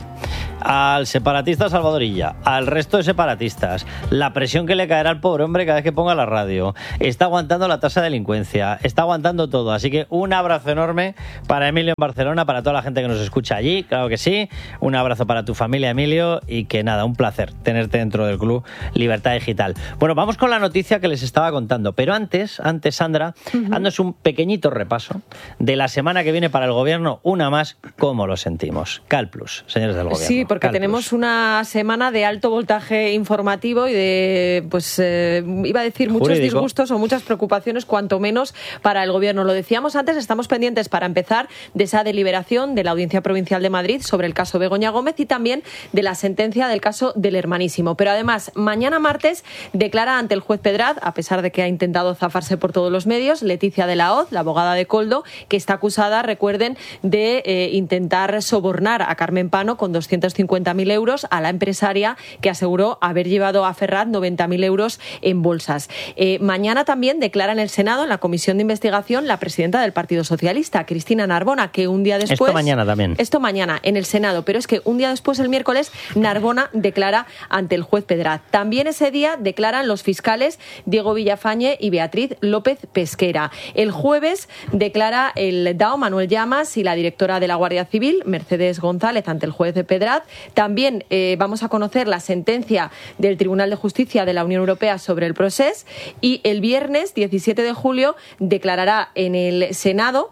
Speaker 3: Al separatista Salvadorilla, al resto de separatistas, la presión que le caerá al pobre hombre cada vez que ponga la radio, está aguantando la tasa de delincuencia, está aguantando todo, así que un abrazo enorme para Emilio en Barcelona, para toda la gente que nos escucha allí, claro que sí, un abrazo para tu familia, Emilio, y que nada, un placer tenerte dentro del Club Libertad Digital. Bueno, vamos con la noticia que les estaba contando, pero antes Sandra, haznos un pequeñito repaso de la semana que viene para el gobierno, una más, ¿cómo lo sentimos? CalPlus, señores del gobierno.
Speaker 1: Sí, porque tenemos una semana de alto voltaje informativo y de, pues, iba a decir muchos jurídico, disgustos o muchas preocupaciones, cuanto menos para el gobierno. Lo decíamos antes, estamos pendientes para empezar de esa deliberación de la Audiencia Provincial de Madrid sobre el caso Begoña Gómez y también de la sentencia del caso del Hermanísimo. Pero además, mañana martes declara ante el juez Pedraz, a pesar de que ha intentado zafarse por todos los medios, Leticia de la Hoz, la abogada de Koldo, que está acusada, recuerden, de intentar sobornar a Carmen Pano con 250.000 euros a la empresaria que aseguró haber llevado a Ferraz 90.000 euros en bolsas. Mañana también declara en el Senado, en la comisión de investigación, la presidenta del Partido Socialista, Cristina Narbona, que un día después...
Speaker 3: Esto mañana también.
Speaker 1: Esto mañana en el Senado, pero es que un día después, el miércoles, Narbona declara ante el juez Pedraz. También ese día declaran los fiscales Diego Villafañe y Beatriz López Pesquera. El jueves declara el DAO Manuel Llamas y la directora de la Guardia Civil, Mercedes González, ante el juez Pedraz. También vamos a conocer la sentencia del Tribunal de Justicia de la Unión Europea sobre el Procés y el viernes 17 de julio declarará en el Senado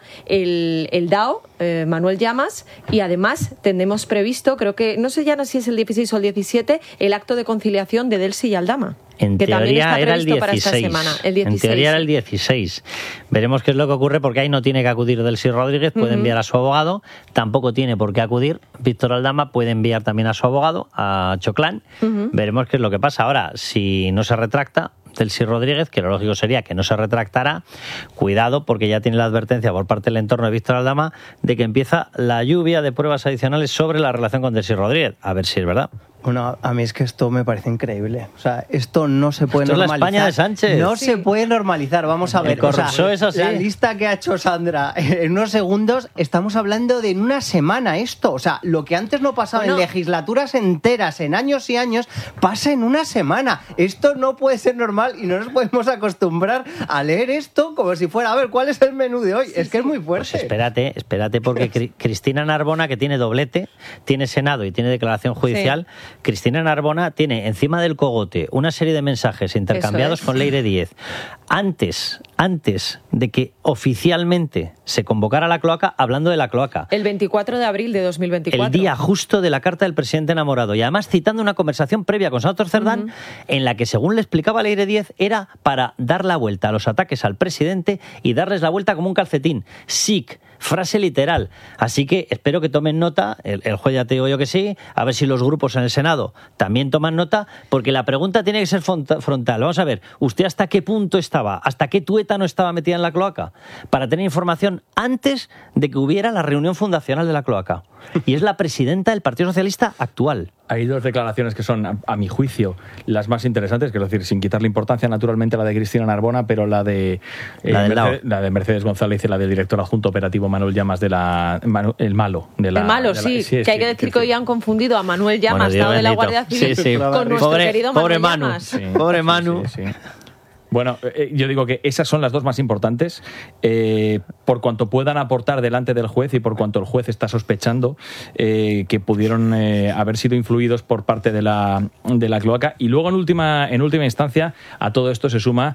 Speaker 1: el DAO Manuel Llamas y además tenemos previsto, creo que, no sé ya no si es el 16 o el 17, el acto de conciliación de Delcy y Aldama.
Speaker 3: En
Speaker 1: que
Speaker 3: teoría era el 16.
Speaker 1: Para esta semana, el 16.
Speaker 3: En teoría era el 16. Veremos qué es lo que ocurre porque ahí no tiene que acudir Delcy Rodríguez, puede enviar a su abogado, tampoco tiene por qué acudir Víctor Aldama, puede enviar también a su abogado, a Choclán. Veremos qué es lo que pasa. Ahora, si no se retracta Delcy Rodríguez, que lo lógico sería que no se retractará, cuidado porque ya tiene la advertencia por parte del entorno de Víctor Aldama de que empieza la lluvia de pruebas adicionales sobre la relación con Delcy Rodríguez. A ver si es verdad.
Speaker 21: Bueno, a mí es que esto me parece increíble. O sea, esto no se puede normalizar.
Speaker 3: Esto es la España de Sánchez.
Speaker 21: No se puede normalizar. Vamos a ver.
Speaker 3: O sea, es así.
Speaker 21: La lista que ha hecho Sandra en unos segundos, estamos hablando de en una semana esto. O sea, lo que antes no pasaba en legislaturas enteras, en años y años, pasa en una semana. Esto no puede ser normal y no nos podemos acostumbrar a leer esto como si fuera, a ver, ¿cuál es el menú de hoy? Es que es muy fuerte.
Speaker 3: Pues espérate porque Cristina Narbona, que tiene doblete, tiene Senado y tiene declaración judicial, Cristina Narbona tiene encima del cogote una serie de mensajes intercambiados con Leire Díez antes de que oficialmente se convocara la cloaca, hablando de la cloaca.
Speaker 1: El 24 de abril de 2024.
Speaker 3: El día justo de la carta del presidente enamorado. Y además citando una conversación previa con Santos Cerdán en la que, según le explicaba Leire Díez, era para dar la vuelta a los ataques al presidente y darles la vuelta como un calcetín. SIC. Frase literal. Así que espero que tomen nota, el juez ya te digo yo que sí, a ver si los grupos en el Senado también toman nota, porque la pregunta tiene que ser frontal. Vamos a ver, ¿usted hasta qué punto estaba, hasta qué tuétano estaba metida en la cloaca? Para tener información antes de que hubiera la reunión fundacional de la cloaca. Y es la presidenta del Partido Socialista actual.
Speaker 20: Hay dos declaraciones que son, a mi juicio, las más interesantes, quiero decir, sin quitarle importancia naturalmente a la de Cristina Narbona, pero la de Mercedes González y la del director adjunto operativo Manuel Llamas de
Speaker 1: El Malo, sí, que hay que decir que hoy han confundido a Manuel Llamas, de la Guardia Civil, con nuestro querido Manuel Llamas.
Speaker 3: Pobre Manu.
Speaker 20: Bueno, yo digo que esas son las dos más importantes, por cuanto puedan aportar delante del juez y por cuanto el juez está sospechando que pudieron haber sido influidos por parte de la cloaca. Y luego, en última instancia, a todo esto se suma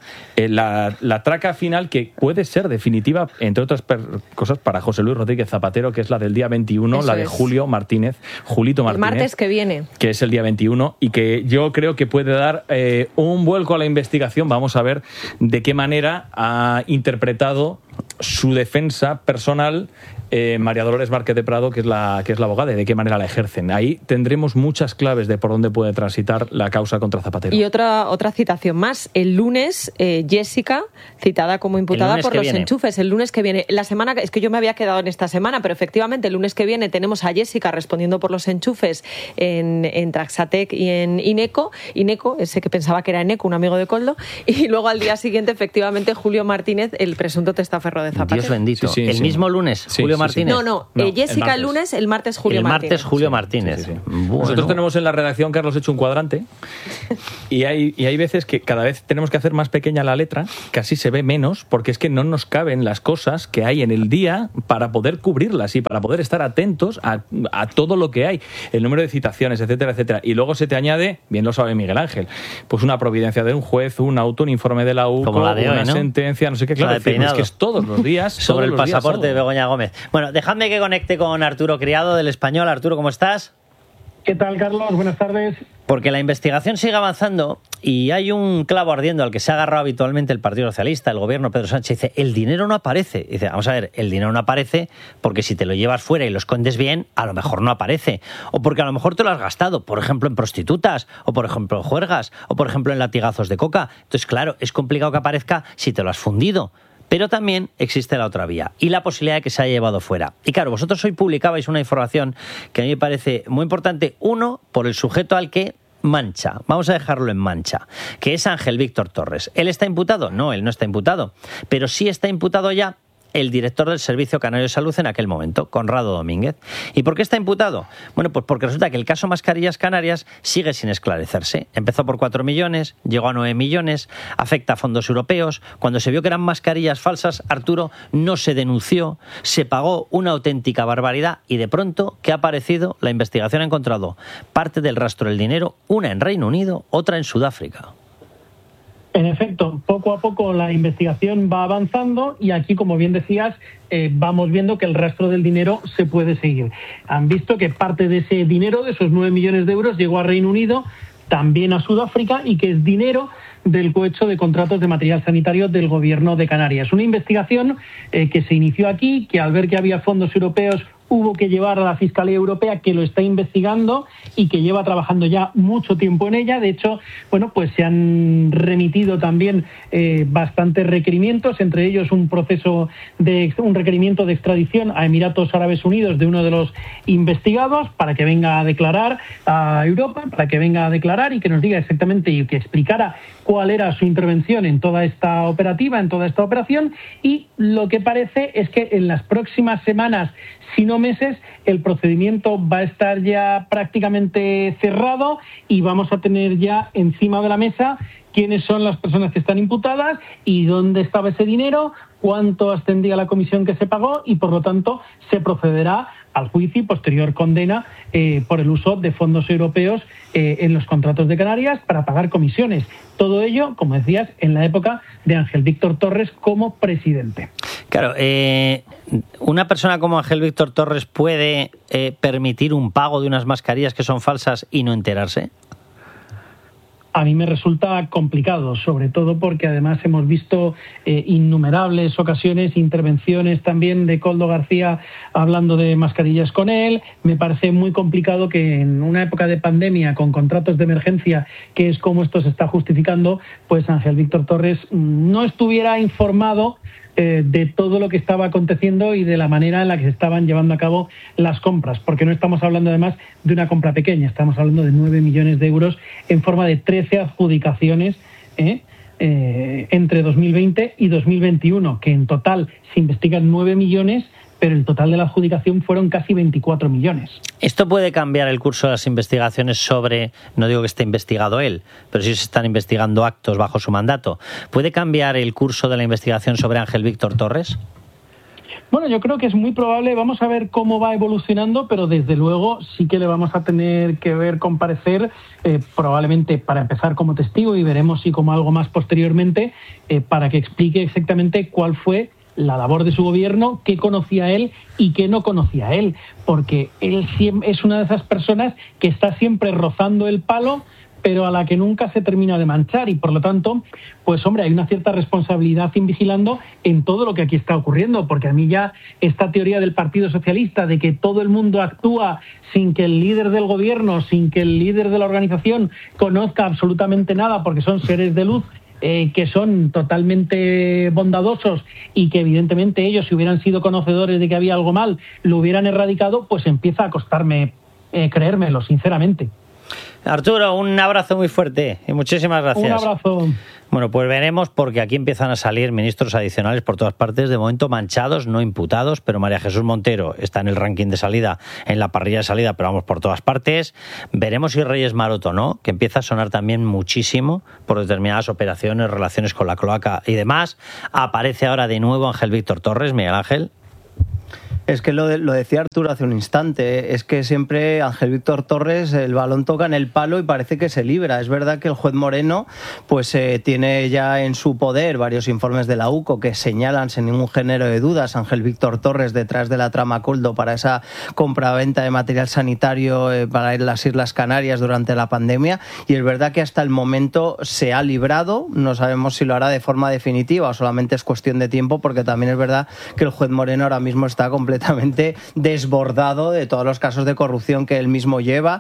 Speaker 20: la traca final, que puede ser definitiva, entre otras cosas, para José Luis Rodríguez Zapatero, que es la del día 21, eso la de Julito Martínez. El
Speaker 1: martes que viene.
Speaker 20: Que es el día 21 y que yo creo que puede dar un vuelco a la investigación. Vamos a ver de qué manera ha interpretado su defensa personal María Dolores Márquez de Prado, que es la abogada, y de qué manera la ejercen. Ahí tendremos muchas claves de por dónde puede transitar la causa contra Zapatero.
Speaker 1: Y otra citación más. El lunes, Jessica, citada como imputada por los enchufes. El lunes que viene. La semana, es que yo me había quedado en esta semana, pero efectivamente el lunes que viene tenemos a Jessica respondiendo por los enchufes en Traxatec y en Ineco, ese que pensaba que era Eneco, un amigo de Coldo, y luego al día siguiente, efectivamente, Julio Martínez, el presunto testaferro de Zapatero.
Speaker 3: Dios bendito. Sí, el mismo lunes, Julio Martínez.
Speaker 1: No, Jessica el lunes, el martes Julio Martínez.
Speaker 3: El martes Julio Martínez. Bueno.
Speaker 20: Nosotros tenemos en la redacción, Carlos, hecho un cuadrante y hay veces que cada vez tenemos que hacer más pequeña la letra, que así se ve menos, porque es que no nos caben las cosas que hay en el día para poder cubrirlas y para poder estar atentos a todo lo que hay, el número de citaciones, etcétera, etcétera. Y luego se te añade, bien lo sabe Miguel Ángel, pues una providencia de un juez, un auto, un informe de la UCO, una sentencia, no sé qué, claro, es que es todos los días.
Speaker 3: Sobre el pasaporte de Begoña Gómez. Bueno, dejadme que conecte con Arturo Criado del Español. Arturo, ¿cómo estás?
Speaker 9: ¿Qué tal, Carlos? Buenas tardes.
Speaker 3: Porque la investigación sigue avanzando y hay un clavo ardiendo al que se ha agarrado habitualmente el Partido Socialista, el gobierno, Pedro Sánchez. Dice, el dinero no aparece. Dice, vamos a ver, el dinero no aparece porque si te lo llevas fuera y lo escondes bien, a lo mejor no aparece. O porque a lo mejor te lo has gastado, por ejemplo, en prostitutas, o por ejemplo, en juergas, o por ejemplo, en latigazos de coca. Entonces, claro, es complicado que aparezca si te lo has fundido. Pero también existe la otra vía y la posibilidad de que se haya llevado fuera. Y claro, vosotros hoy publicabais una información que a mí me parece muy importante. Uno, por el sujeto al que mancha. Vamos a dejarlo en mancha, que es Ángel Víctor Torres. ¿Él está imputado? No, él no está imputado. Pero sí está imputado ya el director del Servicio Canario de Salud en aquel momento, Conrado Domínguez. ¿Y por qué está imputado? Bueno, pues porque resulta que el caso Mascarillas Canarias sigue sin esclarecerse. Empezó por 4 millones, llegó a 9 millones, afecta a fondos europeos. Cuando se vio que eran mascarillas falsas, Arturo, no se denunció, se pagó una auténtica barbaridad y de pronto, ¿qué ha aparecido? La investigación ha encontrado parte del rastro del dinero, una en Reino Unido, otra en Sudáfrica.
Speaker 9: En efecto, poco a poco la investigación va avanzando y aquí, como bien decías, vamos viendo que el rastro del dinero se puede seguir. Han visto que parte de ese dinero, de esos 9 millones de euros, llegó a Reino Unido, también a Sudáfrica, y que es dinero del cohecho de contratos de material sanitario del Gobierno de Canarias. Una investigación que se inició aquí, que al ver que había fondos europeos hubo que llevar a la Fiscalía Europea, que lo está investigando y que lleva trabajando ya mucho tiempo en ella. De hecho, bueno, pues se han remitido también bastantes requerimientos, entre ellos un requerimiento de extradición a Emiratos Árabes Unidos de uno de los investigados para que venga a declarar a Europa, para que venga a declarar y que nos diga exactamente y que explicara cuál era su intervención en toda esta operativa, en toda esta operación. Y lo que parece es que en las próximas semanas, si no meses, el procedimiento va a estar ya prácticamente cerrado y vamos a tener ya encima de la mesa quiénes son las personas que están imputadas y dónde estaba ese dinero, cuánto ascendía la comisión que se pagó y, por lo tanto, se procederá al juicio y posterior condena por el uso de fondos europeos en los contratos de Canarias para pagar comisiones. Todo ello, como decías, en la época de Ángel Víctor Torres como presidente.
Speaker 3: Claro, una persona como Ángel Víctor Torres puede permitir un pago de unas mascarillas que son falsas y no enterarse.
Speaker 9: A mí me resulta complicado, sobre todo porque además hemos visto innumerables ocasiones, intervenciones también de Koldo García hablando de mascarillas con él. Me parece muy complicado que en una época de pandemia con contratos de emergencia, que es como esto se está justificando, pues Ángel Víctor Torres no estuviera informado de todo lo que estaba aconteciendo y de la manera en la que se estaban llevando a cabo las compras, porque no estamos hablando además de una compra pequeña, estamos hablando de 9 millones de euros en forma de 13 adjudicaciones entre 2020 y 2021, que en total se investigan 9 millones, pero el total de la adjudicación fueron casi 24 millones.
Speaker 3: ¿Esto puede cambiar el curso de las investigaciones sobre, no digo que esté investigado él, pero sí se están investigando actos bajo su mandato? ¿Puede cambiar el curso de la investigación sobre Ángel Víctor Torres?
Speaker 9: Bueno, yo creo que es muy probable, vamos a ver cómo va evolucionando, pero desde luego sí que le vamos a tener que ver comparecer, probablemente para empezar como testigo y veremos si como algo más posteriormente, para que explique exactamente cuál fue la labor de su gobierno, qué conocía él y qué no conocía él, porque él es una de esas personas que está siempre rozando el palo, pero a la que nunca se termina de manchar y por lo tanto, pues hombre, hay una cierta responsabilidad invigilando en todo lo que aquí está ocurriendo, porque a mí ya esta teoría del Partido Socialista de que todo el mundo actúa sin que el líder del gobierno, sin que el líder de la organización conozca absolutamente nada porque son seres de luz, que son totalmente bondadosos y que evidentemente ellos, si hubieran sido conocedores de que había algo mal, lo hubieran erradicado, pues empieza a costarme creérmelo, sinceramente.
Speaker 3: Arturo, un abrazo muy fuerte y muchísimas gracias.
Speaker 9: Un abrazo.
Speaker 3: Bueno, pues veremos, porque aquí empiezan a salir ministros adicionales por todas partes, de momento manchados, no imputados, pero María Jesús Montero está en el ranking de salida, en la parrilla de salida, pero vamos por todas partes. Veremos si Reyes Maroto, ¿no?, que empieza a sonar también muchísimo por determinadas operaciones, relaciones con la cloaca y demás. Aparece ahora de nuevo Ángel Víctor Torres. Miguel Ángel.
Speaker 21: Es que lo decía Arturo hace un instante, es que siempre Ángel Víctor Torres, el balón toca en el palo y parece que se libra. Es verdad que el juez Moreno pues tiene ya en su poder varios informes de la UCO que señalan sin ningún género de dudas a Ángel Víctor Torres detrás de la trama Coldo para esa compraventa de material sanitario para las Islas Canarias durante la pandemia, y es verdad que hasta el momento se ha librado. No sabemos si lo hará de forma definitiva o solamente es cuestión de tiempo, porque también es verdad que el juez Moreno ahora mismo está completamente desbordado de todos los casos de corrupción que él mismo lleva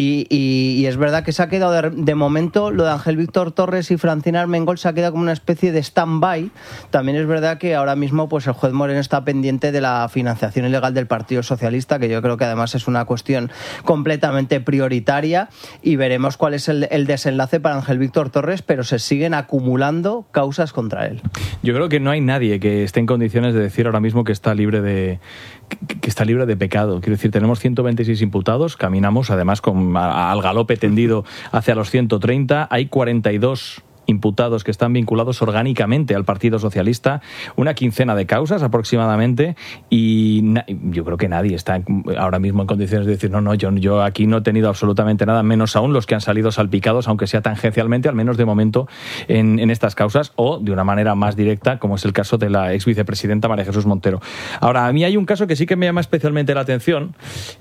Speaker 21: y es verdad que se ha quedado de momento lo de Ángel Víctor Torres y Francina Armengol se ha quedado como una especie de stand-by. También es verdad que ahora mismo pues el juez Moreno está pendiente de la financiación ilegal del Partido Socialista, que yo creo que además es una cuestión completamente prioritaria, y veremos cuál es el desenlace para Ángel Víctor Torres, pero se siguen acumulando causas contra él.
Speaker 20: Yo creo que no hay nadie que esté en condiciones de decir ahora mismo que está libre de pecado. Quiero decir, tenemos 126 imputados, caminamos además al galope tendido hacia los 130, hay 42 imputados que están vinculados orgánicamente al Partido Socialista, una quincena de causas aproximadamente, y yo creo que nadie está ahora mismo en condiciones de decir no, yo aquí no he tenido absolutamente nada, menos aún los que han salido salpicados, aunque sea tangencialmente, al menos de momento, en estas causas, o de una manera más directa, como es el caso de la ex vicepresidenta María Jesús Montero. Ahora, a mí hay un caso que sí que me llama especialmente la atención,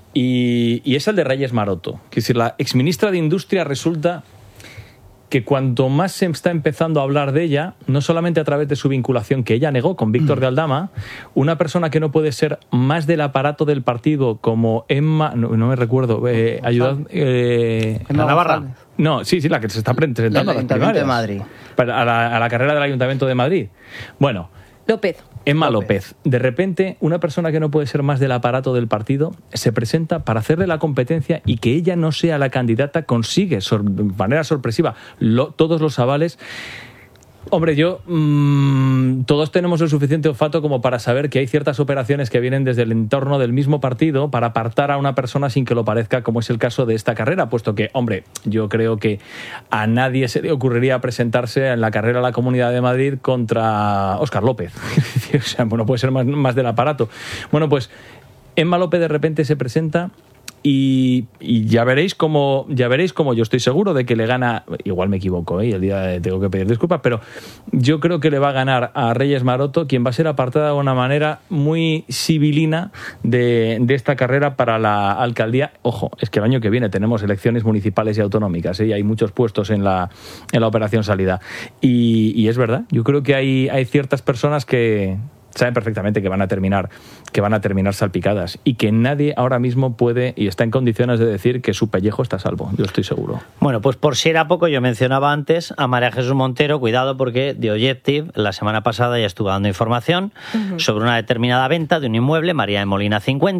Speaker 20: y es el de Reyes Maroto. Es decir, la exministra de Industria resulta que cuanto más se está empezando a hablar de ella, no solamente a través de su vinculación que ella negó con Víctor de Aldama, una persona que no puede ser más del aparato del partido como Emma, no me recuerdo, ayudad,
Speaker 21: Emma
Speaker 20: Navarra. No, sí, la que se está presentando a las primarias.
Speaker 21: De Madrid.
Speaker 20: A la carrera del Ayuntamiento de Madrid. Bueno. Emma López. De repente, una persona que no puede ser más del aparato del partido se presenta para hacerle la competencia, y que ella no sea la candidata consigue de manera sorpresiva todos los avales. Hombre, todos tenemos el suficiente olfato como para saber que hay ciertas operaciones que vienen desde el entorno del mismo partido para apartar a una persona sin que lo parezca, como es el caso de esta carrera, puesto que, hombre, yo creo que a nadie se le ocurriría presentarse en la carrera a la Comunidad de Madrid contra Óscar López. O sea, bueno, puede ser más del aparato. Bueno, pues Emma López de repente se presenta. Y ya veréis cómo yo estoy seguro de que le gana, igual me equivoco, y el día tengo que pedir disculpas, pero yo creo que le va a ganar a Reyes Maroto, quien va a ser apartada de una manera muy sibilina de esta carrera para la alcaldía. Ojo, es que el año que viene tenemos elecciones municipales y autonómicas, y hay muchos puestos en la operación salida, y es verdad, yo creo que hay ciertas personas que saben perfectamente que van a terminar salpicadas, y que nadie ahora mismo puede y está en condiciones de decir que su pellejo está a salvo. Yo estoy seguro.
Speaker 3: Bueno, pues por si era poco, yo mencionaba antes a María Jesús Montero. Cuidado, porque The Objective la semana pasada ya estuvo dando información sobre una determinada venta de un inmueble, María de Molina 50,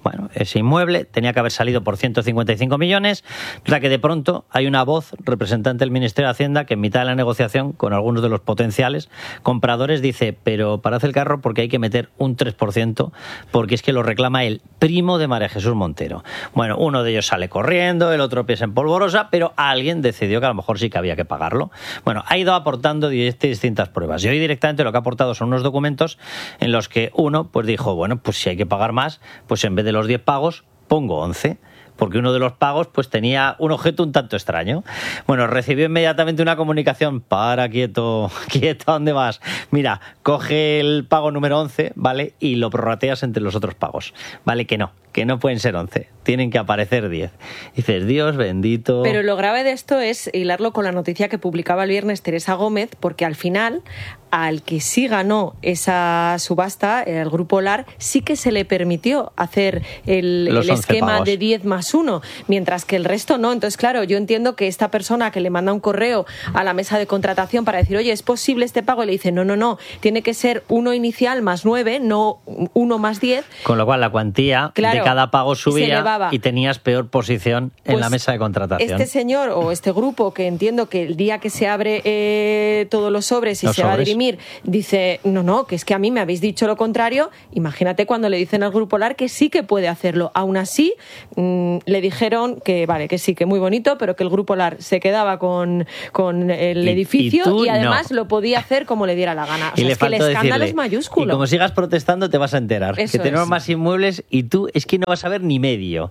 Speaker 3: Bueno, ese inmueble tenía que haber salido por 155 millones, o sea que de pronto hay una voz representante del Ministerio de Hacienda que en mitad de la negociación con algunos de los potenciales compradores dice, pero parad el carro porque hay que meter un 3% porque es que lo reclama el primo de María Jesús Montero. Bueno, uno de ellos sale corriendo, el otro piensa en polvorosa, pero alguien decidió que a lo mejor sí que había que pagarlo. Bueno, ha ido aportando distintas pruebas y hoy directamente lo que ha aportado son unos documentos en los que uno pues dijo, bueno, pues si hay que pagar más, pues en vez de los 10 pagos, pongo 11, porque uno de los pagos pues tenía un objeto un tanto extraño. Bueno, recibió inmediatamente una comunicación, quieto, ¿a dónde vas? Mira, coge el pago número 11, ¿vale? Y lo prorrateas entre los otros pagos, ¿vale? Que no pueden ser 11, tienen que aparecer 10. Dices, Dios bendito.
Speaker 1: Pero lo grave de esto es hilarlo con la noticia que publicaba el viernes Teresa Gómez, porque al final, al que sí ganó esa subasta, el Grupo LAR, sí que se le permitió hacer el esquema pagos de 10 más 1, mientras que el resto no. Entonces, claro, yo entiendo que esta persona que le manda un correo a la mesa de contratación para decir, oye, ¿es posible este pago? Y le dice, no, tiene que ser 1 inicial más 9, no 1 más 10.
Speaker 3: Con lo cual la cuantía de cada pago subía y tenías peor posición en la mesa de contratación.
Speaker 1: Este señor o este grupo, que entiendo que el día que se abre todos los sobres y se va a dirimir, dice, no, que es que a mí me habéis dicho lo contrario. Imagínate cuando le dicen al Grupo LAR que sí que puede hacerlo. Aún así, le dijeron que vale, que sí, que muy bonito, pero que el Grupo LAR se quedaba con el edificio y además lo podía hacer como le diera la gana. O sea, es que el escándalo es mayúsculo.
Speaker 3: Y como sigas protestando te vas a enterar que tenemos más inmuebles y tú es que no vas a ver ni medio.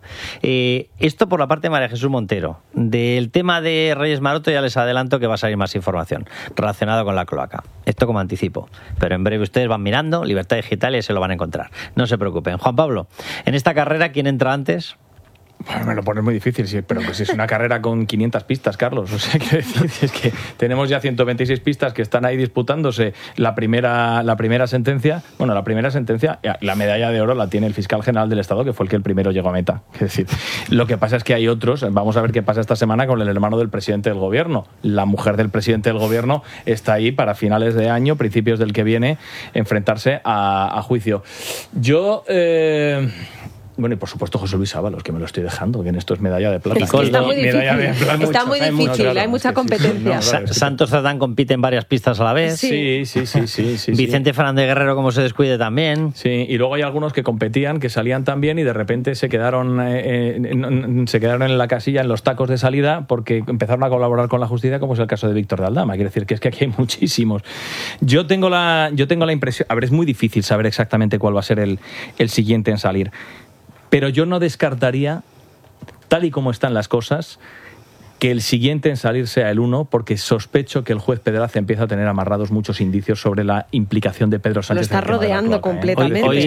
Speaker 3: Esto por la parte de María Jesús Montero. Del tema de Reyes Maroto ya les adelanto que va a salir más información relacionada con la cloaca. Esto como anticipo. Pero en breve ustedes van mirando Libertad Digital y se lo van a encontrar. No se preocupen. Juan Pablo, en esta carrera, ¿quién entra antes?
Speaker 20: Bueno, me lo pones muy difícil, sí, pero pues es una carrera con 500 pistas, Carlos. O sea, quiero decir, es que tenemos ya 126 pistas que están ahí disputándose la primera sentencia. Bueno, la primera sentencia, la medalla de oro la tiene el fiscal general del Estado, que fue el que el primero llegó a meta. Es decir, lo que pasa es que hay otros. Vamos a ver qué pasa esta semana con el hermano del presidente del gobierno. La mujer del presidente del gobierno está ahí para finales de año, principios del que viene, enfrentarse a juicio. Yo... Bueno, y por supuesto José Luis Ábalos, que me lo estoy dejando, que en esto es medalla de plata.
Speaker 1: Es que está muy difícil, está muy difícil, hay mucha competencia.
Speaker 3: Santos Cerdán compite en varias pistas a la vez.
Speaker 20: Sí.
Speaker 3: Vicente Fernández Guerrero, como se descuide, también.
Speaker 20: Sí, y luego hay algunos que competían, que salían también y de repente se quedaron en la casilla, en los tacos de salida, porque empezaron a colaborar con la justicia, como es el caso de Víctor de Aldama. Quiere decir que es que aquí hay muchísimos. Yo tengo la impresión, a ver, es muy difícil saber exactamente cuál va a ser el siguiente en salir. Pero yo no descartaría, tal y como están las cosas, que el siguiente en salir sea el 1, porque sospecho que el juez Pedraza empieza a tener amarrados muchos indicios sobre la implicación de Pedro Sánchez.
Speaker 1: Lo está rodeando completamente.
Speaker 3: Hoy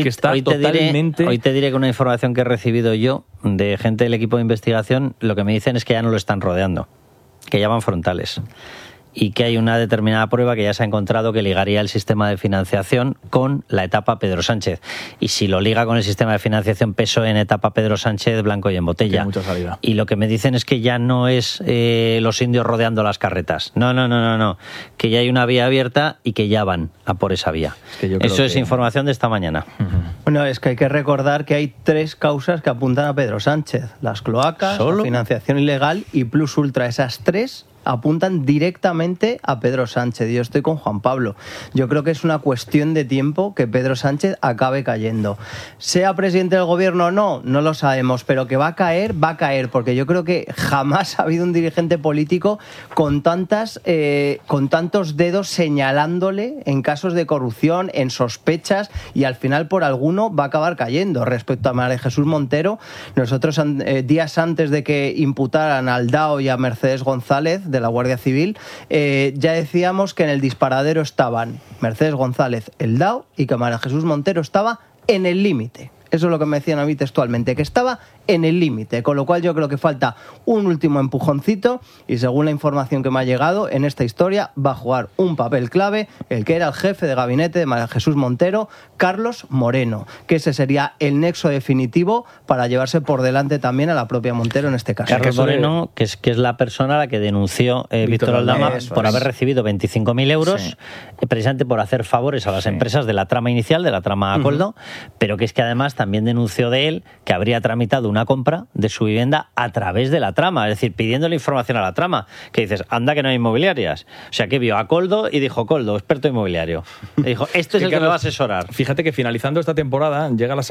Speaker 3: te diré que una información que he recibido yo de gente del equipo de investigación, lo que me dicen es que ya no lo están rodeando, que ya van frontales. Y que hay una determinada prueba que ya se ha encontrado que ligaría el sistema de financiación con la etapa Pedro Sánchez. Y si lo liga con el sistema de financiación PSOE en etapa Pedro Sánchez, blanco y en botella.
Speaker 20: Mucha salida.
Speaker 3: Y lo que me dicen es que ya no es los indios rodeando las carretas. No. Que ya hay una vía abierta y que ya van a por esa vía. Eso es información de esta mañana.
Speaker 21: Bueno, es que hay que recordar que hay 3 causas que apuntan a Pedro Sánchez. Las cloacas, la financiación ilegal y Plus Ultra. Esas 3 apuntan directamente a Pedro Sánchez. Yo estoy con Juan Pablo. Yo creo que es una cuestión de tiempo que Pedro Sánchez acabe cayendo. Sea presidente del gobierno o no, no lo sabemos, pero que va a caer, porque yo creo que jamás ha habido un dirigente político con tantos dedos señalándole en casos de corrupción, en sospechas, y al final por alguno va a acabar cayendo. Respecto a María Jesús Montero, nosotros días antes de que imputaran al DAO y a Mercedes González de la Guardia Civil, ya decíamos que en el disparadero estaban Mercedes González, el DAO, y que María Jesús Montero estaba en el límite. Eso es lo que me decían a mí textualmente, que estaba en el límite, con lo cual yo creo que falta un último empujoncito y según la información que me ha llegado, en esta historia va a jugar un papel clave el que era el jefe de gabinete de María Jesús Montero, Carlos Moreno, que ese sería el nexo definitivo para llevarse por delante también a la propia Montero en este caso.
Speaker 3: Carlos Moreno, que es la persona a la que denunció Víctor Aldama por haber recibido 25.000 euros, precisamente por hacer favores a las empresas de la trama inicial, de la trama Acoldo, pero que es que además también también denunció de él que habría tramitado una compra de su vivienda a través de la trama, es decir, pidiéndole información a la trama, que dices, anda que no hay inmobiliarias. O sea, que vio a Koldo y dijo, Koldo, experto inmobiliario. Y dijo, este es el que me va a asesorar.
Speaker 20: Fíjate que finalizando esta temporada,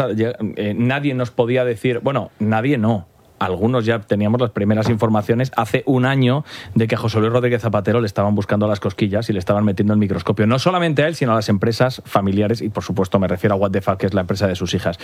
Speaker 20: nadie nos podía decir, bueno, nadie no. Algunos ya teníamos las primeras informaciones hace un año de que a José Luis Rodríguez Zapatero le estaban buscando las cosquillas y le estaban metiendo el microscopio. No solamente a él, sino a las empresas familiares y, por supuesto, me refiero a What the Fuck, que es la empresa de sus hijas.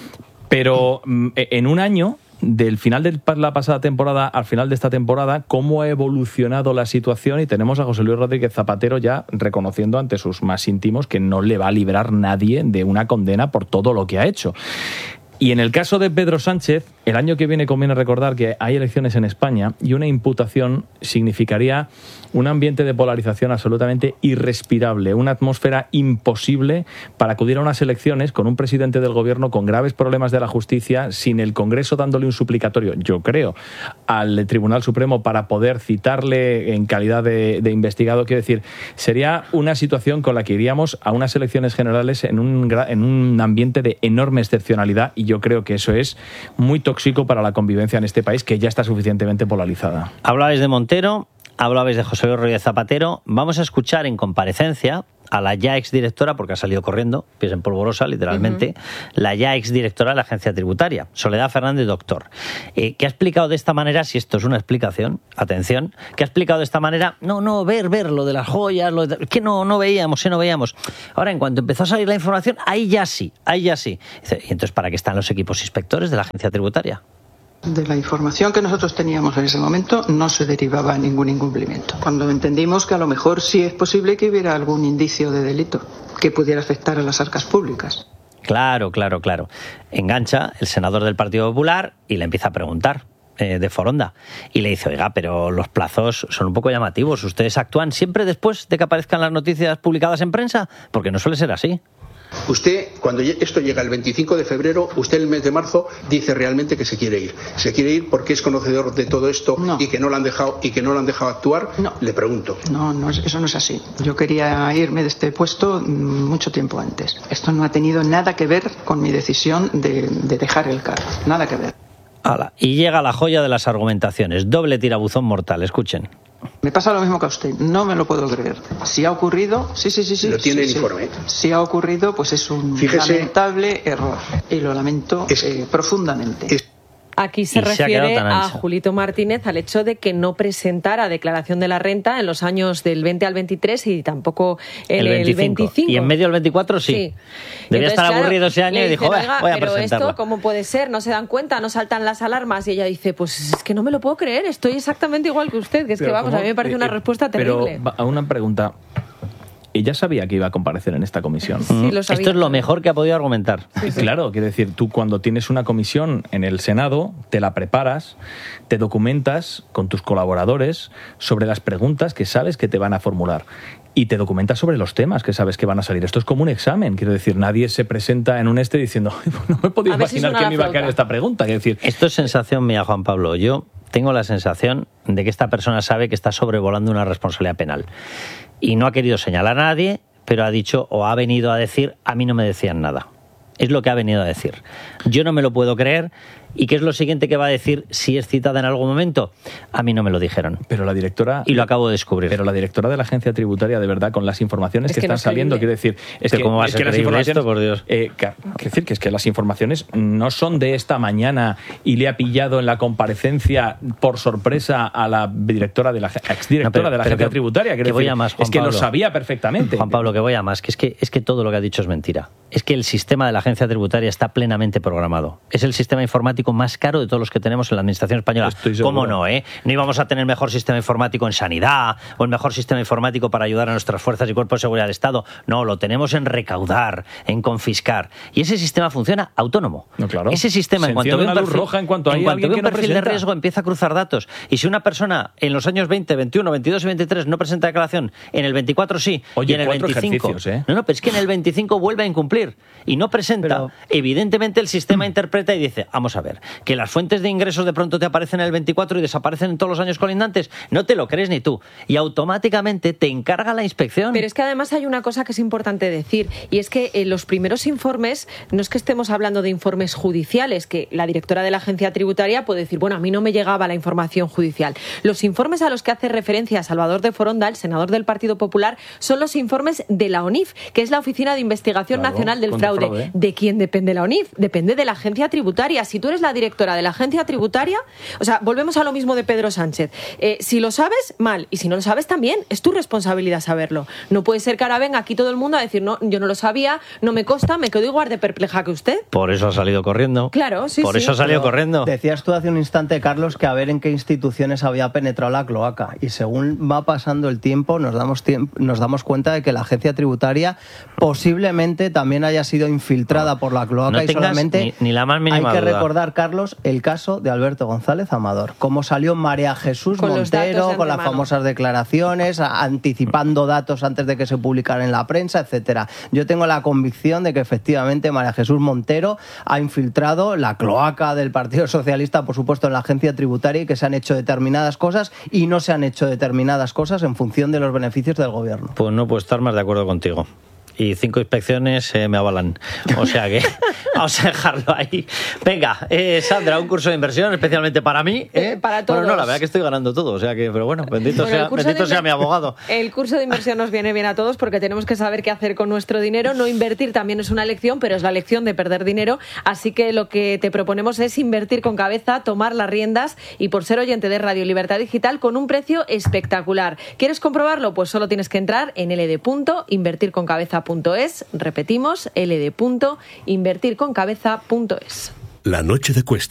Speaker 20: Pero en un año, del final de la pasada temporada al final de esta temporada, cómo ha evolucionado la situación, y tenemos a José Luis Rodríguez Zapatero ya reconociendo ante sus más íntimos que no le va a librar nadie de una condena por todo lo que ha hecho. Y en el caso de Pedro Sánchez, el año que viene conviene recordar que hay elecciones en España y una imputación significaría un ambiente de polarización absolutamente irrespirable, una atmósfera imposible para acudir a unas elecciones con un presidente del gobierno con graves problemas de la justicia, sin el Congreso dándole un suplicatorio, yo creo, al Tribunal Supremo para poder citarle en calidad de investigado. Quiero decir, sería una situación con la que iríamos a unas elecciones generales en un ambiente de enorme excepcionalidad, y yo creo que eso es muy tóxico para la convivencia en este país, que ya está suficientemente polarizada.
Speaker 3: Hablabais de Montero, hablabais de José Luis Rodríguez Zapatero. Vamos a escuchar en comparecencia a la ya exdirectora, porque ha salido corriendo, pies en polvorosa, literalmente, la ya exdirectora de la Agencia Tributaria, Soledad Fernández Doctor, que ha explicado de esta manera, si esto es una explicación, atención, que ha explicado de esta manera, ver lo de las joyas, que no veíamos. Ahora, en cuanto empezó a salir la información, ahí ya sí. Dice, ¿y entonces para qué están los equipos inspectores de la Agencia Tributaria?
Speaker 2: De la información que nosotros teníamos en ese momento no se derivaba ningún incumplimiento. Cuando entendimos que a lo mejor sí es posible que hubiera algún indicio de delito que pudiera afectar a las arcas públicas.
Speaker 3: Claro. Engancha el senador del Partido Popular y le empieza a preguntar de Foronda. Y le dice, oiga, pero los plazos son un poco llamativos. ¿Ustedes actúan siempre después de que aparezcan las noticias publicadas en prensa? Porque no suele ser así.
Speaker 12: Usted, cuando esto llega el 25 de febrero, usted en el mes de marzo dice realmente que se quiere ir. ¿Se quiere ir porque es conocedor de todo esto y que no lo han dejado actuar?
Speaker 2: No.
Speaker 12: Le pregunto.
Speaker 2: No, eso no es así. Yo quería irme de este puesto mucho tiempo antes. Esto no ha tenido nada que ver con mi decisión de dejar el cargo. Nada que ver.
Speaker 3: Y llega la joya de las argumentaciones. Doble tirabuzón mortal. Escuchen.
Speaker 2: Me pasa lo mismo que a usted, no me lo puedo creer. Si ha ocurrido, sí.
Speaker 12: Lo tiene el informe.
Speaker 2: Si ha ocurrido, pues es un lamentable error. Y lo lamento profundamente.
Speaker 1: Aquí se refiere a Julito Martínez al hecho de que no presentara declaración de la renta en los años del 20 al 23 y tampoco en el 25.
Speaker 3: Y en medio del 24 sí. Debía estar aburrido ese año y dijo, voy a
Speaker 1: pero
Speaker 3: presentarla.
Speaker 1: Esto, ¿cómo puede ser? ¿No se dan cuenta? ¿No saltan las alarmas? Y ella dice, pues es que no me lo puedo creer, estoy exactamente igual que usted. Que es que vamos, a mí me parece una respuesta terrible.
Speaker 20: Pero a una pregunta... Ella sabía que iba a comparecer en esta comisión.
Speaker 1: Sí, lo sabía.
Speaker 3: Esto es lo mejor que ha podido argumentar.
Speaker 20: Sí. Claro, quiero decir, tú cuando tienes una comisión en el Senado, te la preparas, te documentas con tus colaboradores sobre las preguntas que sabes que te van a formular. Y te documentas sobre los temas que sabes que van a salir. Esto es como un examen. Quiero decir, nadie se presenta en un diciendo, no me podía imaginar que me iba a caer esta pregunta. Quiero decir,
Speaker 3: esto es sensación mía, Juan Pablo. Yo tengo la sensación de que esta persona sabe que está sobrevolando una responsabilidad penal. Y no ha querido señalar a nadie, pero ha dicho o ha venido a decir, a mí no me decían nada. Es lo que ha venido a decir. Yo no me lo puedo creer. ¿Y qué es lo siguiente que va a decir si es citada en algún momento? A mí no me lo dijeron.
Speaker 20: Pero la directora...
Speaker 3: Y lo acabo de descubrir.
Speaker 20: Pero la directora de la Agencia Tributaria, de verdad, con las informaciones que están saliendo, quiero decir...
Speaker 3: ¿Cómo va a ser creíble esto, por Dios?
Speaker 20: Quiero decir que es que las informaciones no son de esta mañana y le ha pillado en la comparecencia por sorpresa a la directora de la exdirectora de la Agencia Tributaria.
Speaker 3: Que voy a más, Juan
Speaker 20: es que
Speaker 3: Pablo.
Speaker 20: Lo sabía perfectamente.
Speaker 3: Juan Pablo, que voy a más. Que es que todo lo que ha dicho es mentira. Es que el sistema de la Agencia Tributaria está plenamente programado. Es el sistema informático más caro de todos los que tenemos en la administración española. ¿Cómo no, No íbamos a tener mejor sistema informático en sanidad o el mejor sistema informático para ayudar a nuestras fuerzas y cuerpos de seguridad del Estado. No, lo tenemos en recaudar, en confiscar. Y ese sistema funciona autónomo.
Speaker 20: No, claro.
Speaker 3: Ese sistema, en cuanto ve un perfil,
Speaker 20: roja, en cuanto ve un
Speaker 3: perfil de riesgo, empieza a cruzar datos. Y si una persona en los años 20, 21, 22 y 23 no presenta declaración, en el 24 sí, y en el 25... No, pero es que en el 25 vuelve a incumplir y no presenta renta, evidentemente el sistema interpreta y dice, vamos a ver, que las fuentes de ingresos de pronto te aparecen en el 24 y desaparecen en todos los años colindantes, no te lo crees ni tú. Y automáticamente te encarga la inspección.
Speaker 1: Pero es que además hay una cosa que es importante decir, y es que los primeros informes, no es que estemos hablando de informes judiciales, que la directora de la agencia tributaria puede decir, bueno, a mí no me llegaba la información judicial. Los informes a los que hace referencia Salvador de Foronda, el senador del Partido Popular, son los informes de la ONIF, que es la Oficina de Investigación Nacional del Fraude. ¿De quién depende la ONIF? Depende de la agencia tributaria. Si tú eres la directora de la agencia tributaria, o sea, volvemos a lo mismo de Pedro Sánchez. Si lo sabes, mal. Y si no lo sabes, también. Es tu responsabilidad saberlo. No puede ser que ahora venga aquí todo el mundo a decir, no, yo no lo sabía, no me consta, me quedo igual de perpleja que usted.
Speaker 3: Por eso ha salido corriendo.
Speaker 1: Claro, sí,
Speaker 3: Por eso ha salido corriendo.
Speaker 21: Decías tú hace un instante, Carlos, que a ver en qué instituciones había penetrado la cloaca. Y según va pasando el tiempo, nos damos cuenta de que la agencia tributaria posiblemente también haya sido infiltrada por la cloaca.
Speaker 3: No
Speaker 21: y solamente
Speaker 3: ni la más mínima
Speaker 21: hay que
Speaker 3: duda.
Speaker 21: Recordar, Carlos, el caso de Alberto González Amador. Cómo salió María Jesús
Speaker 1: con
Speaker 21: Montero con las famosas declaraciones, anticipando datos antes de que se publicaran en la prensa, etcétera. Yo tengo la convicción de que efectivamente María Jesús Montero ha infiltrado la cloaca del Partido Socialista, por supuesto, en la agencia tributaria, y que se han hecho determinadas cosas y no se han hecho determinadas cosas en función de los beneficios del gobierno.
Speaker 3: Pues no puedo estar más de acuerdo contigo. Y 5 inspecciones me avalan. O sea que vamos a dejarlo ahí. Venga, Sandra, un curso de inversión especialmente para mí.
Speaker 1: Para todos.
Speaker 3: Bueno, no, la verdad que estoy ganando todo. O sea que, pero bueno, bendito sea mi abogado.
Speaker 1: El curso de inversión nos viene bien a todos porque tenemos que saber qué hacer con nuestro dinero. No invertir también es una lección, pero es la lección de perder dinero. Así que lo que te proponemos es invertir con cabeza, tomar las riendas y por ser oyente de Radio Libertad Digital con un precio espectacular. ¿Quieres comprobarlo? Pues solo tienes que entrar en ld.invertirconcabeza.es. Repetimos, ld.invertirconcabeza.es.
Speaker 5: La noche de Cuesta.